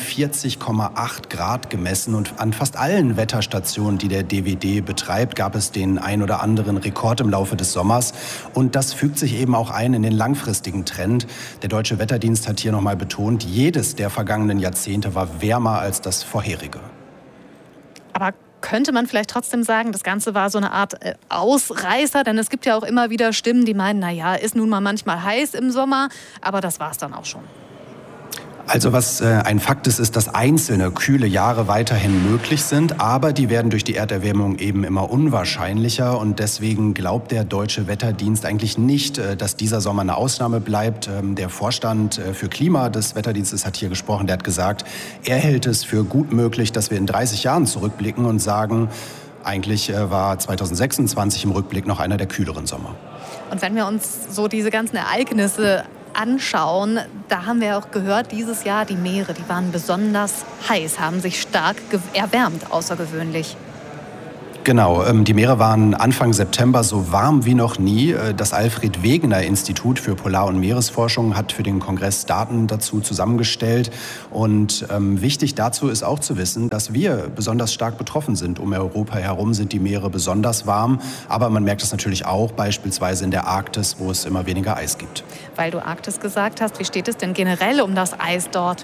41,8 Grad gemessen. Und an fast allen Wetterstationen, die der DWD betreibt, gab es den ein oder anderen Rekord im Laufe des Sommers. Und das fügt sich eben auch ein in den langfristigen Trend. Der Deutsche Wetterdienst hat hier nochmal betont, jedes der vergangenen Jahrzehnte war wärmer als das vorherige. Aber könnte man vielleicht trotzdem sagen, das Ganze war so eine Art Ausreißer? Denn es gibt ja auch immer wieder Stimmen, die meinen, naja, ist nun mal manchmal heiß im Sommer, aber das war es dann auch schon. Also was ein Fakt ist, ist, dass einzelne kühle Jahre weiterhin möglich sind, aber die werden durch die Erderwärmung eben immer unwahrscheinlicher und deswegen glaubt der Deutsche Wetterdienst eigentlich nicht, dass dieser Sommer eine Ausnahme bleibt. Der Vorstand für Klima des Wetterdienstes hat hier gesprochen, der hat gesagt, er hält es für gut möglich, dass wir in 30 Jahren zurückblicken und sagen, eigentlich war 2026 im Rückblick noch einer der kühleren Sommer. Und wenn wir uns so diese ganzen Ereignisse anschauen, da haben wir auch gehört, dieses Jahr die Meere, die waren besonders heiß, haben sich stark erwärmt, außergewöhnlich. Genau, die Meere waren Anfang September so warm wie noch nie. Das Alfred-Wegener-Institut für Polar- und Meeresforschung hat für den Kongress Daten dazu zusammengestellt. Und wichtig dazu ist auch zu wissen, dass wir besonders stark betroffen sind. Um Europa herum sind die Meere besonders warm. Aber man merkt es natürlich auch beispielsweise in der Arktis, wo es immer weniger Eis gibt. Weil du Arktis gesagt hast, wie steht es denn generell um das Eis dort?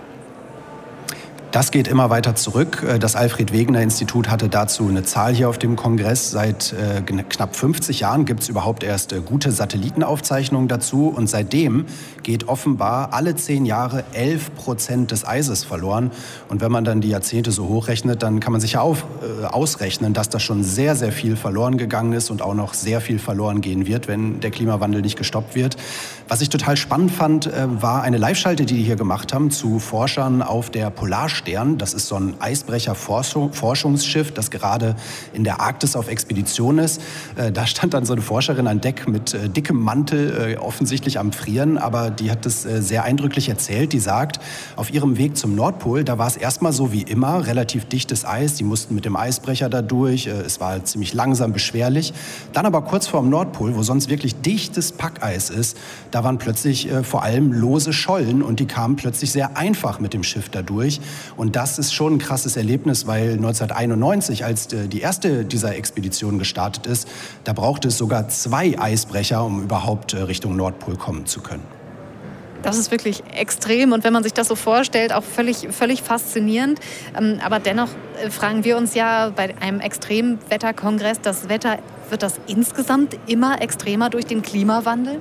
Das geht immer weiter zurück. Das Alfred-Wegener-Institut hatte dazu eine Zahl hier auf dem Kongress. Seit knapp 50 Jahren gibt es überhaupt erst gute Satellitenaufzeichnungen dazu. Und seitdem geht offenbar alle 10 Jahre 11% des Eises verloren. Und wenn man dann die Jahrzehnte so hochrechnet, dann kann man sich ja ausrechnen, dass das schon sehr, sehr viel verloren gegangen ist und auch noch sehr viel verloren gehen wird, wenn der Klimawandel nicht gestoppt wird. Was ich total spannend fand, war eine Live-Schalte, die hier gemacht haben zu Forschern auf der Polarstern. Das ist so ein Eisbrecher-Forschungsschiff, das gerade in der Arktis auf Expedition ist. Da stand dann so eine Forscherin an Deck mit dickem Mantel, offensichtlich am Frieren, aber die hat das sehr eindrücklich erzählt. Die sagt, auf ihrem Weg zum Nordpol, da war es erstmal so wie immer, relativ dichtes Eis. Die mussten mit dem Eisbrecher da durch. Es war ziemlich langsam, beschwerlich. Dann aber kurz vor dem Nordpol, wo sonst wirklich dichtes Packeis ist, da waren plötzlich vor allem lose Schollen und die kamen plötzlich sehr einfach mit dem Schiff da durch. Und das ist schon ein krasses Erlebnis, weil 1991, als die erste dieser Expeditionen gestartet ist, da brauchte es sogar 2 Eisbrecher, um überhaupt Richtung Nordpol kommen zu können. Das ist wirklich extrem und wenn man sich das so vorstellt, auch völlig faszinierend. Aber dennoch fragen wir uns ja bei einem Extremwetterkongress, das Wetter, wird das insgesamt immer extremer durch den Klimawandel?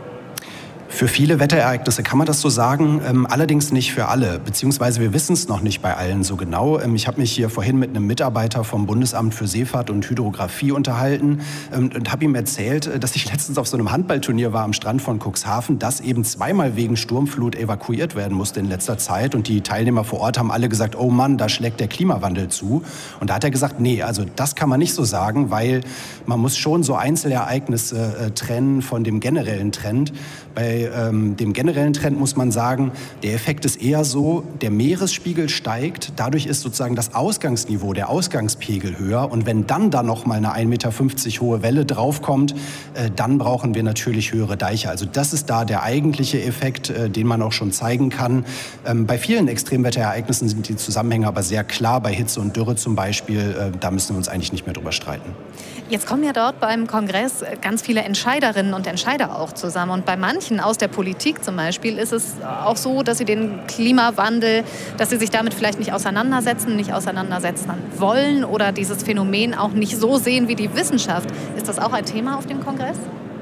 Für viele Wetterereignisse kann man das so sagen, allerdings nicht für alle, beziehungsweise wir wissen es noch nicht bei allen so genau. Ich habe mich hier vorhin mit einem Mitarbeiter vom Bundesamt für Seefahrt und Hydrographie unterhalten und habe ihm erzählt, dass ich letztens auf so einem Handballturnier war am Strand von Cuxhaven, das eben 2-mal wegen Sturmflut evakuiert werden musste in letzter Zeit. Und die Teilnehmer vor Ort haben alle gesagt, oh Mann, da schlägt der Klimawandel zu. Und da hat er gesagt, nee, also das kann man nicht so sagen, weil man muss schon so Einzelereignisse trennen von dem generellen Trend. Bei dem generellen Trend muss man sagen, der Effekt ist eher so, der Meeresspiegel steigt, dadurch ist sozusagen das Ausgangsniveau, der Ausgangspegel höher und wenn dann da noch mal eine 1,50 Meter hohe Welle draufkommt, dann brauchen wir natürlich höhere Deiche. Also das ist da der eigentliche Effekt, den man auch schon zeigen kann. Bei vielen Extremwetterereignissen sind die Zusammenhänge aber sehr klar, bei Hitze und Dürre zum Beispiel, da müssen wir uns eigentlich nicht mehr drüber streiten. Jetzt kommen ja dort beim Kongress ganz viele Entscheiderinnen und Entscheider auch zusammen. Und bei manchen aus der Politik zum Beispiel ist es auch so, dass sie den Klimawandel, dass sie sich damit vielleicht nicht auseinandersetzen wollen oder dieses Phänomen auch nicht so sehen wie die Wissenschaft. Ist das auch ein Thema auf dem Kongress?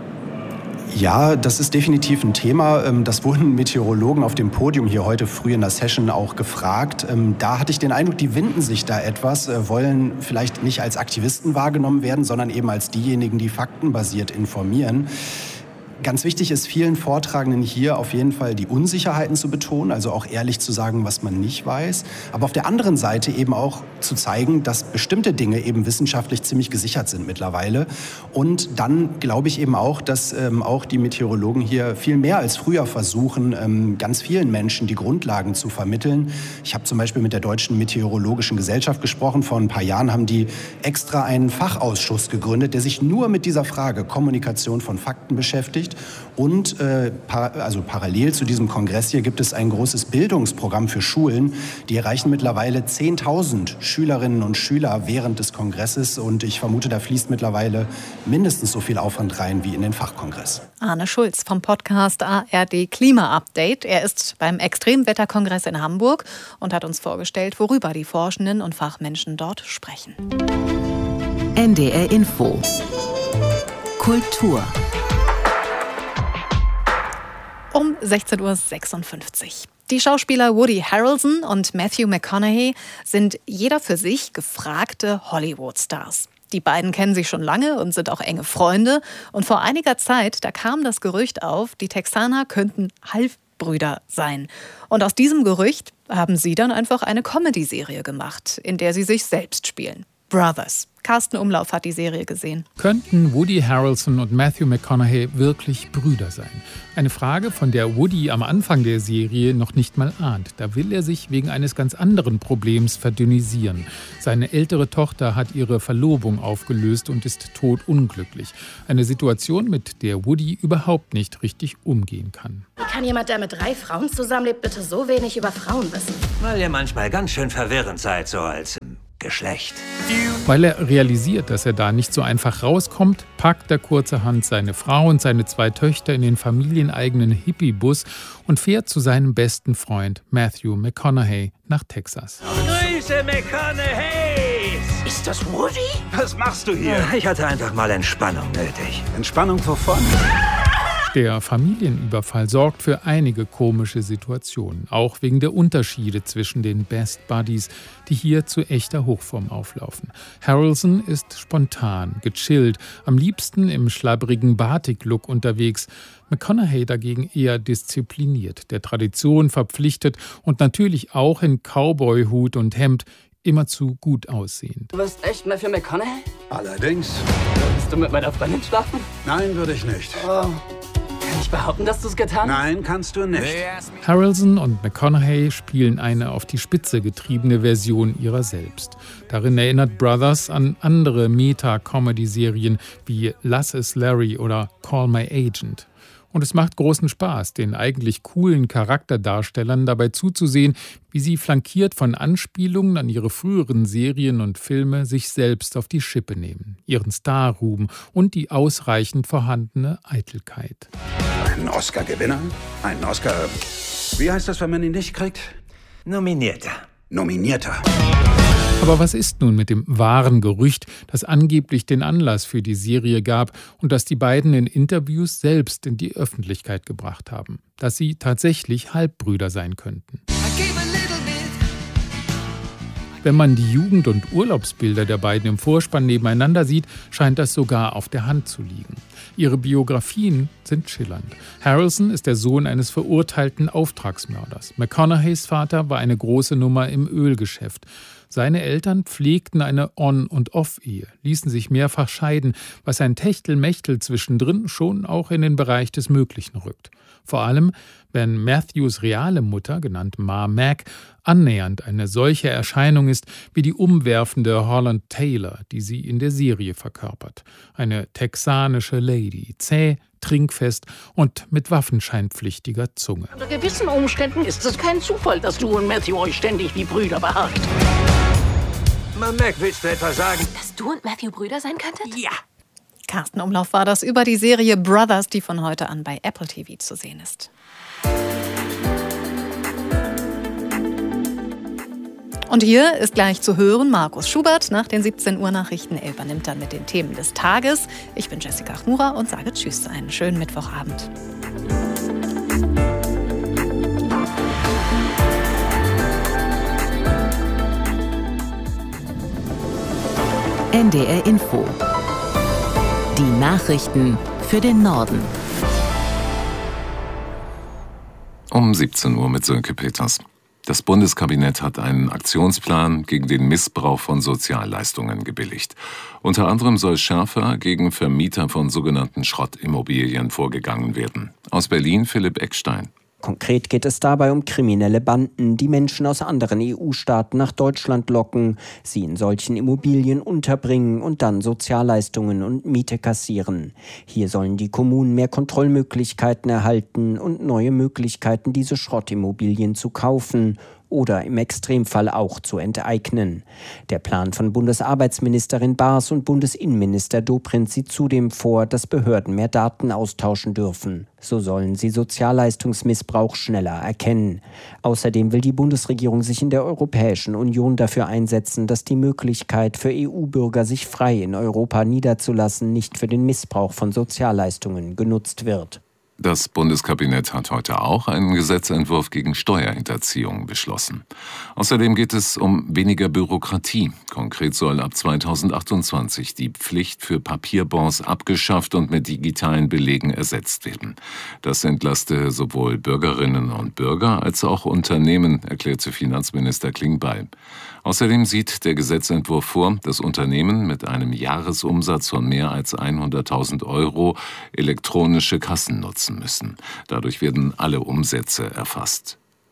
Ja, das ist definitiv ein Thema. Das wurden Meteorologen auf dem Podium hier heute früh in der Session auch gefragt. Da hatte ich den Eindruck, die winden sich da etwas, wollen vielleicht nicht als Aktivisten wahrgenommen werden, sondern eben als diejenigen, die faktenbasiert informieren. Ganz wichtig ist vielen Vortragenden hier auf jeden Fall die Unsicherheiten zu betonen, also auch ehrlich zu sagen, was man nicht weiß. Aber auf der anderen Seite eben auch zu zeigen, dass bestimmte Dinge eben wissenschaftlich ziemlich gesichert sind mittlerweile. Und dann glaube ich eben auch, dass auch die Meteorologen hier viel mehr als früher versuchen, ganz vielen Menschen die Grundlagen zu vermitteln. Ich habe zum Beispiel mit der Deutschen Meteorologischen Gesellschaft gesprochen. Vor ein paar Jahren haben die extra einen Fachausschuss gegründet, der sich nur mit dieser Frage Kommunikation von Fakten beschäftigt. Und parallel zu diesem Kongress hier gibt es ein großes Bildungsprogramm für Schulen. Die erreichen mittlerweile 10.000 Schülerinnen und Schüler während des Kongresses. Und ich vermute, da fließt mittlerweile mindestens so viel Aufwand rein wie in den Fachkongress. Arne Schulz vom Podcast ARD Klima Update. Er ist beim Extremwetterkongress in Hamburg und hat uns vorgestellt, worüber die Forschenden und Fachmenschen dort sprechen. NDR Info. Kultur. Um 16.56 Uhr. Die Schauspieler Woody Harrelson und Matthew McConaughey sind jeder für sich gefragte Hollywood-Stars. Die beiden kennen sich schon lange und sind auch enge Freunde. Und vor einiger Zeit, da kam das Gerücht auf, die Texaner könnten Halbbrüder sein. Und aus diesem Gerücht haben sie dann einfach eine Comedy-Serie gemacht, in der sie sich selbst spielen. Brothers. Carsten Umlauf hat die Serie gesehen. Könnten Woody Harrelson und Matthew McConaughey wirklich Brüder sein? Eine Frage, von der Woody am Anfang der Serie noch nicht mal ahnt. Da will er sich wegen eines ganz anderen Problems verdünnisieren. Seine ältere Tochter hat ihre Verlobung aufgelöst und ist todunglücklich. Eine Situation, mit der Woody überhaupt nicht richtig umgehen kann. Wie kann jemand, der mit 3 Frauen zusammenlebt, bitte so wenig über Frauen wissen? Weil ihr manchmal ganz schön verwirrend seid, so als Geschlecht. Weil er realisiert, dass er da nicht so einfach rauskommt, packt er kurzerhand seine Frau und seine 2 Töchter in den familieneigenen Hippie-Bus und fährt zu seinem besten Freund Matthew McConaughey nach Texas. Grüße, McConaughey! Ist das Woody? Was machst du hier? Ich hatte einfach mal Entspannung nötig. Entspannung wovon? Der Familienüberfall sorgt für einige komische Situationen, auch wegen der Unterschiede zwischen den Best Buddies, die hier zu echter Hochform auflaufen. Harrelson ist spontan, gechillt, am liebsten im schlabbrigen Batik-Look unterwegs. McConaughey dagegen eher diszipliniert, der Tradition verpflichtet und natürlich auch in Cowboy-Hut und Hemd, immerzu gut aussehend. Du bist echt Matthew McConaughey? Allerdings. Würdest du mit meiner Freundin schlafen? Nein, würde ich nicht. Oh. Kann ich behaupten, dass du es getan hast? Nein, kannst du nicht. Harrelson und McConaughey spielen eine auf die Spitze getriebene Version ihrer selbst. Darin erinnert Brothers an andere Meta-Comedy-Serien wie Lass es Larry oder Call My Agent. Und es macht großen Spaß, den eigentlich coolen Charakterdarstellern dabei zuzusehen, wie sie flankiert von Anspielungen an ihre früheren Serien und Filme sich selbst auf die Schippe nehmen, ihren Starruhm und die ausreichend vorhandene Eitelkeit. Ein Oscar-Gewinner? Ein Oscar... Wie heißt das, wenn man ihn nicht kriegt? Nominierter. Aber was ist nun mit dem wahren Gerücht, das angeblich den Anlass für die Serie gab und das die beiden in Interviews selbst in die Öffentlichkeit gebracht haben? Dass sie tatsächlich Halbbrüder sein könnten. Wenn man die Jugend- und Urlaubsbilder der beiden im Vorspann nebeneinander sieht, scheint das sogar auf der Hand zu liegen. Ihre Biografien sind schillernd. Harrelson ist der Sohn eines verurteilten Auftragsmörders. McConaugheys Vater war eine große Nummer im Ölgeschäft. Seine Eltern pflegten eine On- und Off-Ehe, ließen sich mehrfach scheiden, was ein Techtelmechtel zwischendrin schon auch in den Bereich des Möglichen rückt. Vor allem, wenn Matthews reale Mutter, genannt Ma Mac, annähernd eine solche Erscheinung ist wie die umwerfende Holland Taylor, die sie in der Serie verkörpert. Eine texanische Lady, zäh, trinkfest und mit waffenscheinpflichtiger Zunge. Unter gewissen Umständen ist es kein Zufall, dass du und Matthew euch ständig wie Brüder beharrt. Ma Mac, willst du etwa sagen? Dass du und Matthew Brüder sein könntet? Ja. Carsten Umlauf war das über die Serie Brothers, die von heute an bei Apple TV zu sehen ist. Und hier ist gleich zu hören Markus Schubert. Nach den 17 Uhr Nachrichten. Er übernimmt dann mit den Themen des Tages. Ich bin Jessica Chmura und sage Tschüss, einen schönen Mittwochabend. NDR Info. Die Nachrichten für den Norden. Um 17 Uhr mit Sönke Peters. Das Bundeskabinett hat einen Aktionsplan gegen den Missbrauch von Sozialleistungen gebilligt. Unter anderem soll schärfer gegen Vermieter von sogenannten Schrottimmobilien vorgegangen werden. Aus Berlin Philipp Eckstein. Konkret geht es dabei um kriminelle Banden, die Menschen aus anderen EU-Staaten nach Deutschland locken, sie in solchen Immobilien unterbringen und dann Sozialleistungen und Miete kassieren. Hier sollen die Kommunen mehr Kontrollmöglichkeiten erhalten und neue Möglichkeiten, diese Schrottimmobilien zu kaufen oder im Extremfall auch zu enteignen. Der Plan von Bundesarbeitsministerin Baas und Bundesinnenminister Dobrindt sieht zudem vor, dass Behörden mehr Daten austauschen dürfen. So sollen sie Sozialleistungsmissbrauch schneller erkennen. Außerdem will die Bundesregierung sich in der Europäischen Union dafür einsetzen, dass die Möglichkeit für EU-Bürger, sich frei in Europa niederzulassen, nicht für den Missbrauch von Sozialleistungen genutzt wird. Das Bundeskabinett hat heute auch einen Gesetzentwurf gegen Steuerhinterziehung beschlossen. Außerdem geht es um weniger Bürokratie. Konkret soll ab 2028 die Pflicht für Papierbons abgeschafft und mit digitalen Belegen ersetzt werden. Das entlaste sowohl Bürgerinnen und Bürger als auch Unternehmen, erklärte Finanzminister Klingbeil. Außerdem sieht der Gesetzentwurf vor, dass Unternehmen mit einem Jahresumsatz von mehr als 100.000 € elektronische Kassen nutzen müssen. Dadurch werden alle Umsätze erfasst.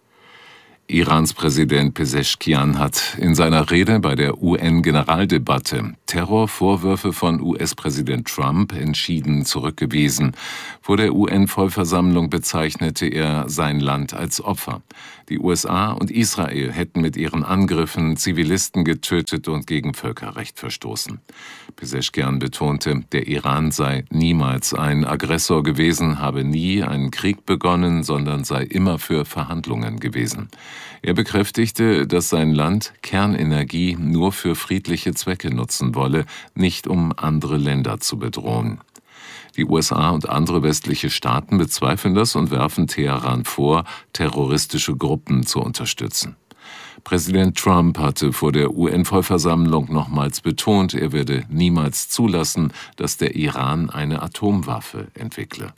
Irans Präsident Pezeshkian hat in seiner Rede bei der UN-Generaldebatte Terrorvorwürfe von US-Präsident Trump entschieden zurückgewiesen. Vor der UN-Vollversammlung bezeichnete er sein Land als Opfer. Die USA und Israel hätten mit ihren Angriffen Zivilisten getötet und gegen Völkerrecht verstoßen. Pezeshkian betonte, der Iran sei niemals ein Aggressor gewesen, habe nie einen Krieg begonnen, sondern sei immer für Verhandlungen gewesen. Er bekräftigte, dass sein Land Kernenergie nur für friedliche Zwecke nutzen wolle, nicht um andere Länder zu bedrohen. Die USA und andere westliche Staaten bezweifeln das und werfen Teheran vor, terroristische Gruppen zu unterstützen. Präsident Trump hatte vor der UN-Vollversammlung nochmals betont, er werde niemals zulassen, dass der Iran eine Atomwaffe entwickle.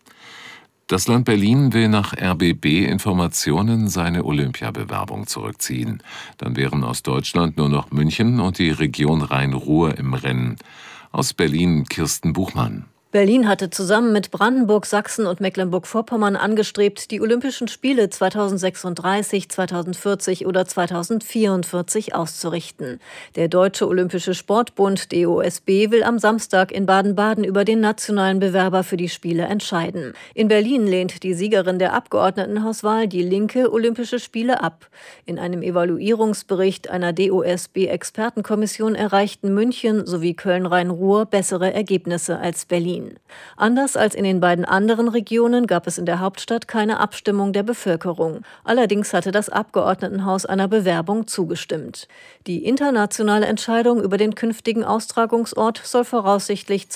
Das Land Berlin will nach RBB-Informationen seine Olympiabewerbung zurückziehen. Dann wären aus Deutschland nur noch München und die Region Rhein-Ruhr im Rennen. Aus Berlin Kirsten Buchmann. Berlin hatte zusammen mit Brandenburg, Sachsen und Mecklenburg-Vorpommern angestrebt, die Olympischen Spiele 2036, 2040 oder 2044 auszurichten. Der Deutsche Olympische Sportbund DOSB will am Samstag in Baden-Baden über den nationalen Bewerber für die Spiele entscheiden. In Berlin lehnt die Siegerin der Abgeordnetenhauswahl, die Linke, Olympische Spiele ab. In einem Evaluierungsbericht einer DOSB-Expertenkommission erreichten München sowie Köln-Rhein-Ruhr bessere Ergebnisse als Berlin. Anders als in den beiden anderen Regionen gab es in der Hauptstadt keine Abstimmung der Bevölkerung. Allerdings hatte das Abgeordnetenhaus einer Bewerbung zugestimmt. Die internationale Entscheidung über den künftigen Austragungsort soll voraussichtlich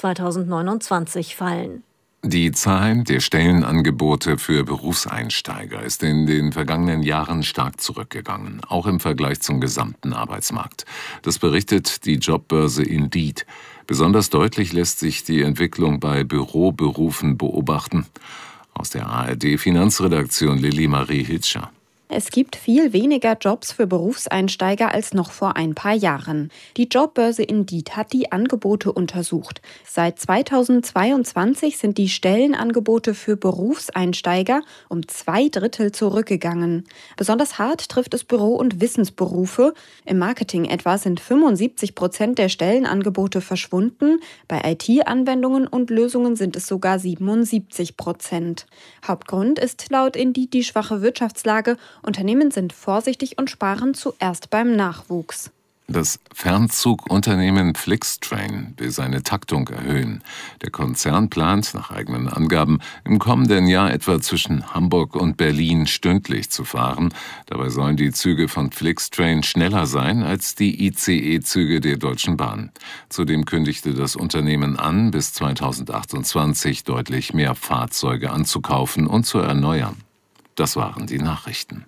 2029 fallen. Die Zahl der Stellenangebote für Berufseinsteiger ist in den vergangenen Jahren stark zurückgegangen, auch im Vergleich zum gesamten Arbeitsmarkt. Das berichtet die Jobbörse Indeed. Besonders deutlich lässt sich die Entwicklung bei Büroberufen beobachten. Aus der ARD-Finanzredaktion Lilly Marie Hitscher. Es gibt viel weniger Jobs für Berufseinsteiger als noch vor ein paar Jahren. Die Jobbörse Indeed hat die Angebote untersucht. Seit 2022 sind die Stellenangebote für Berufseinsteiger um 2/3 zurückgegangen. Besonders hart trifft es Büro- und Wissensberufe. Im Marketing etwa sind 75% der Stellenangebote verschwunden. Bei IT-Anwendungen und Lösungen sind es sogar 77%. Hauptgrund ist laut Indeed die schwache Wirtschaftslage. Unternehmen sind vorsichtig und sparen zuerst beim Nachwuchs. Das Fernzugunternehmen Flixtrain will seine Taktung erhöhen. Der Konzern plant, nach eigenen Angaben, im kommenden Jahr etwa zwischen Hamburg und Berlin stündlich zu fahren. Dabei sollen die Züge von Flixtrain schneller sein als die ICE-Züge der Deutschen Bahn. Zudem kündigte das Unternehmen an, bis 2028 deutlich mehr Fahrzeuge anzukaufen und zu erneuern. Das waren die Nachrichten.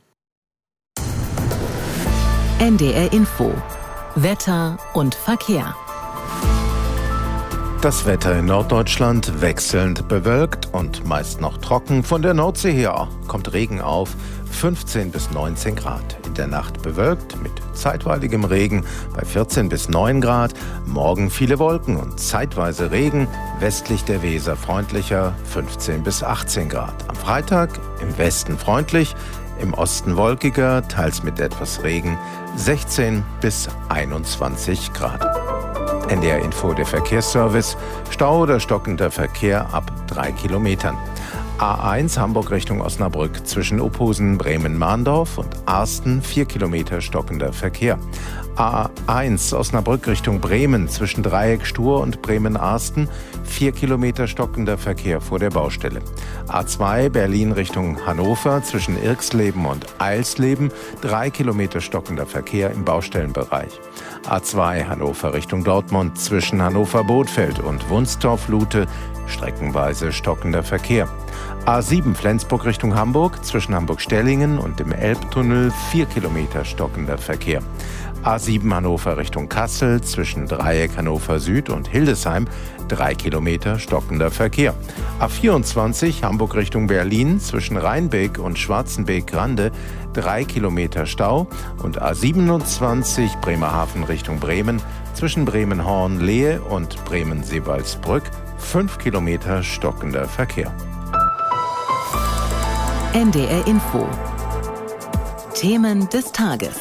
NDR Info. Wetter und Verkehr. Das Wetter in Norddeutschland wechselnd bewölkt und meist noch trocken. Von der Nordsee her kommt Regen auf, 15 bis 19 Grad. In der Nacht bewölkt mit zeitweiligem Regen bei 14 bis 9 Grad. Morgen viele Wolken und zeitweise Regen. Westlich der Weser freundlicher, 15 bis 18 Grad. Am Freitag im Westen freundlich, im Osten wolkiger, teils mit etwas Regen, 16 bis 21 Grad. NDR Info, der Verkehrsservice. Stau oder stockender Verkehr ab 3 Kilometern. A1 Hamburg Richtung Osnabrück zwischen Ophusen, Bremen-Mahndorf und Arsten 4 Kilometer stockender Verkehr. A1 Osnabrück Richtung Bremen zwischen Dreieck Stur und Bremen-Arsten 4 Kilometer stockender Verkehr vor der Baustelle. A2 Berlin Richtung Hannover zwischen Irxleben und Eilsleben 3 Kilometer stockender Verkehr im Baustellenbereich. A2 Hannover Richtung Dortmund zwischen Hannover-Bothfeld und Wunstorf-Lute streckenweise stockender Verkehr. A7 Flensburg Richtung Hamburg zwischen Hamburg-Stellingen und dem Elbtunnel 4 Kilometer stockender Verkehr. A7 Hannover Richtung Kassel zwischen Dreieck Hannover Süd und Hildesheim 3 Kilometer stockender Verkehr. A24 Hamburg Richtung Berlin zwischen Rheinbeek und Schwarzenbeek-Grande 3 Kilometer Stau und A27 Bremerhaven Richtung Bremen zwischen Bremen-Horn-Lehe und Bremen-Seewaldsbrück 5 Kilometer stockender Verkehr. NDR Info. Themen des Tages.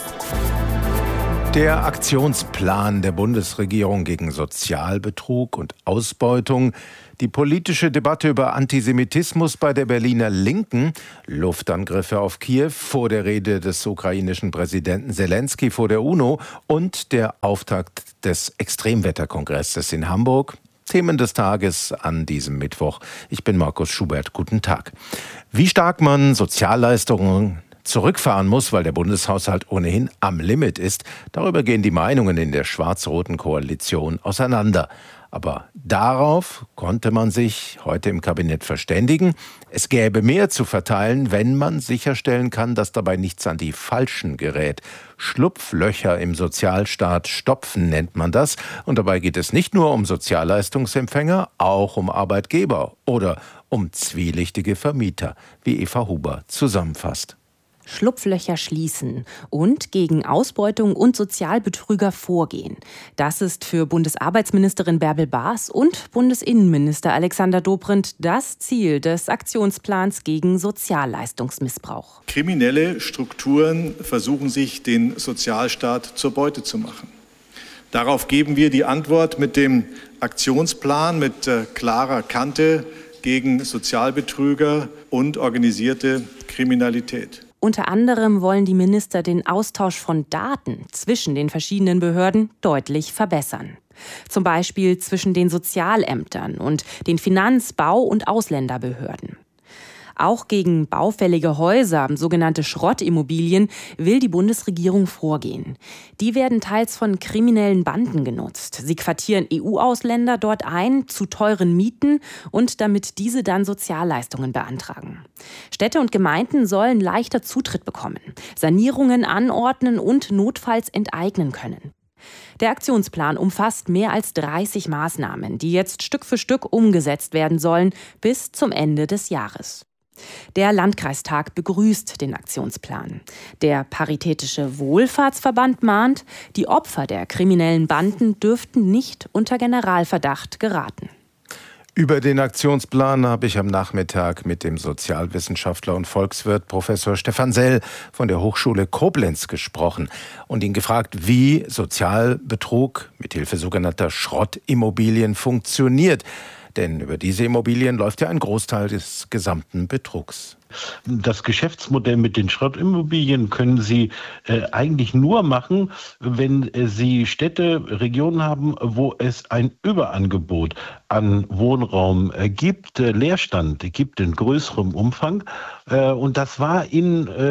Der Aktionsplan der Bundesregierung gegen Sozialbetrug und Ausbeutung, die politische Debatte über Antisemitismus bei der Berliner Linken, Luftangriffe auf Kiew vor der Rede des ukrainischen Präsidenten Selenskyj vor der UNO und der Auftakt des Extremwetterkongresses in Hamburg. Themen des Tages an diesem Mittwoch. Ich bin Markus Schubert. Guten Tag. Wie stark man Sozialleistungen zurückfahren muss, weil der Bundeshaushalt ohnehin am Limit ist, darüber gehen die Meinungen in der schwarz-roten Koalition auseinander. Aber darauf konnte man sich heute im Kabinett verständigen. Es gäbe mehr zu verteilen, wenn man sicherstellen kann, dass dabei nichts an die Falschen gerät. Schlupflöcher im Sozialstaat stopfen nennt man das. Und dabei geht es nicht nur um Sozialleistungsempfänger, auch um Arbeitgeber oder um zwielichtige Vermieter, wie Eva Huber zusammenfasst. Schlupflöcher schließen und gegen Ausbeutung und Sozialbetrüger vorgehen. Das ist für Bundesarbeitsministerin Bärbel Baas und Bundesinnenminister Alexander Dobrindt das Ziel des Aktionsplans gegen Sozialleistungsmissbrauch. Kriminelle Strukturen versuchen sich, den Sozialstaat zur Beute zu machen. Darauf geben wir die Antwort mit dem Aktionsplan mit klarer Kante gegen Sozialbetrüger und organisierte Kriminalität. Unter anderem wollen die Minister den Austausch von Daten zwischen den verschiedenen Behörden deutlich verbessern. Zum Beispiel zwischen den Sozialämtern und den Finanz-, Bau- und Ausländerbehörden. Auch gegen baufällige Häuser, sogenannte Schrottimmobilien, will die Bundesregierung vorgehen. Die werden teils von kriminellen Banden genutzt. Sie quartieren EU-Ausländer dort ein, zu teuren Mieten und damit diese dann Sozialleistungen beantragen. Städte und Gemeinden sollen leichter Zutritt bekommen, Sanierungen anordnen und notfalls enteignen können. Der Aktionsplan umfasst mehr als 30 Maßnahmen, die jetzt Stück für Stück umgesetzt werden sollen bis zum Ende des Jahres. Der Landkreistag begrüßt den Aktionsplan. Der Paritätische Wohlfahrtsverband mahnt, die Opfer der kriminellen Banden dürften nicht unter Generalverdacht geraten. Über den Aktionsplan habe ich am Nachmittag mit dem Sozialwissenschaftler und Volkswirt Professor Stefan Sell von der Hochschule Koblenz gesprochen und ihn gefragt, wie Sozialbetrug mithilfe sogenannter Schrottimmobilien funktioniert. Denn über diese Immobilien läuft ja ein Großteil des gesamten Betrugs. Das Geschäftsmodell mit den Schrottimmobilien können Sie eigentlich nur machen, wenn Sie Städte, Regionen haben, wo es ein Überangebot an Wohnraum gibt, Leerstand gibt in größerem Umfang. Und das war ist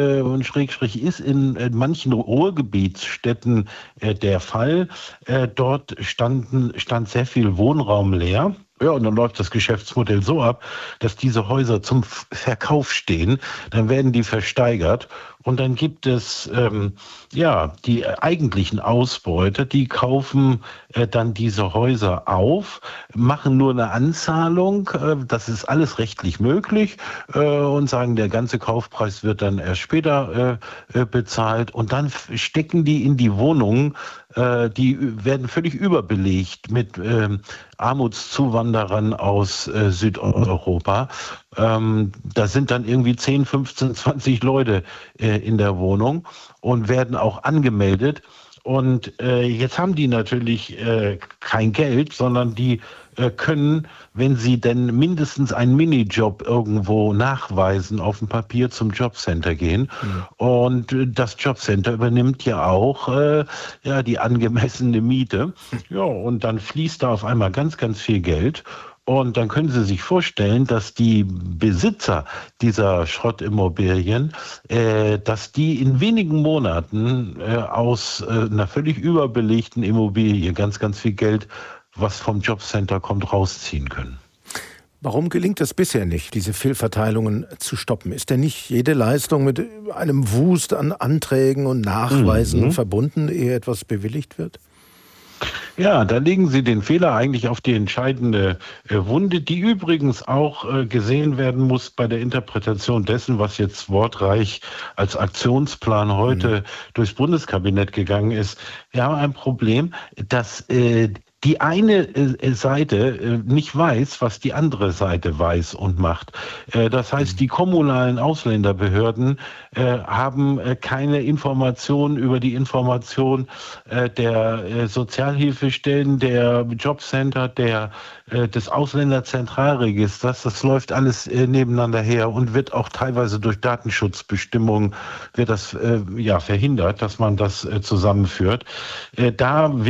in manchen Ruhrgebietsstädten der Fall. Dort stand sehr viel Wohnraum leer. Ja, und dann läuft das Geschäftsmodell so ab, dass diese Häuser zum Verkauf stehen. Dann werden die versteigert Und dann gibt es die eigentlichen Ausbeuter, die kaufen dann diese Häuser auf, machen nur eine Anzahlung, das ist alles rechtlich möglich, und sagen, der ganze Kaufpreis wird dann erst später bezahlt, und dann stecken die in die Wohnungen, die werden völlig überbelegt mit Armutszuwanderern aus Südeuropa. Da sind dann irgendwie 10, 15, 20 Leute in der Wohnung und werden auch angemeldet. Und jetzt haben die natürlich kein Geld, sondern die können, wenn sie denn mindestens einen Minijob irgendwo nachweisen, auf dem Papier zum Jobcenter gehen. Mhm. Und das Jobcenter übernimmt ja auch die angemessene Miete. Ja, und dann fließt da auf einmal ganz, ganz viel Geld. Und dann können Sie sich vorstellen, dass die Besitzer dieser Schrottimmobilien, dass die in wenigen Monaten aus einer völlig überbelegten Immobilie ganz, ganz viel Geld, was vom Jobcenter kommt, rausziehen können. Warum gelingt es bisher nicht, diese Fehlverteilungen zu stoppen? Ist denn nicht jede Leistung mit einem Wust an Anträgen und Nachweisen verbunden, ehe etwas bewilligt wird? Ja, da legen Sie den Fehler eigentlich auf die entscheidende Wunde, die übrigens auch gesehen werden muss bei der Interpretation dessen, was jetzt wortreich als Aktionsplan heute durchs Bundeskabinett gegangen ist. Wir haben ein Problem, dass die eine Seite nicht weiß, was die andere Seite weiß und macht. Das heißt, die kommunalen Ausländerbehörden haben keine Informationen über die Information der Sozialhilfestellen, der Jobcenter, des Ausländerzentralregisters. Das läuft alles nebeneinander her und wird auch teilweise durch Datenschutzbestimmungen wird das verhindert, dass man das zusammenführt. Da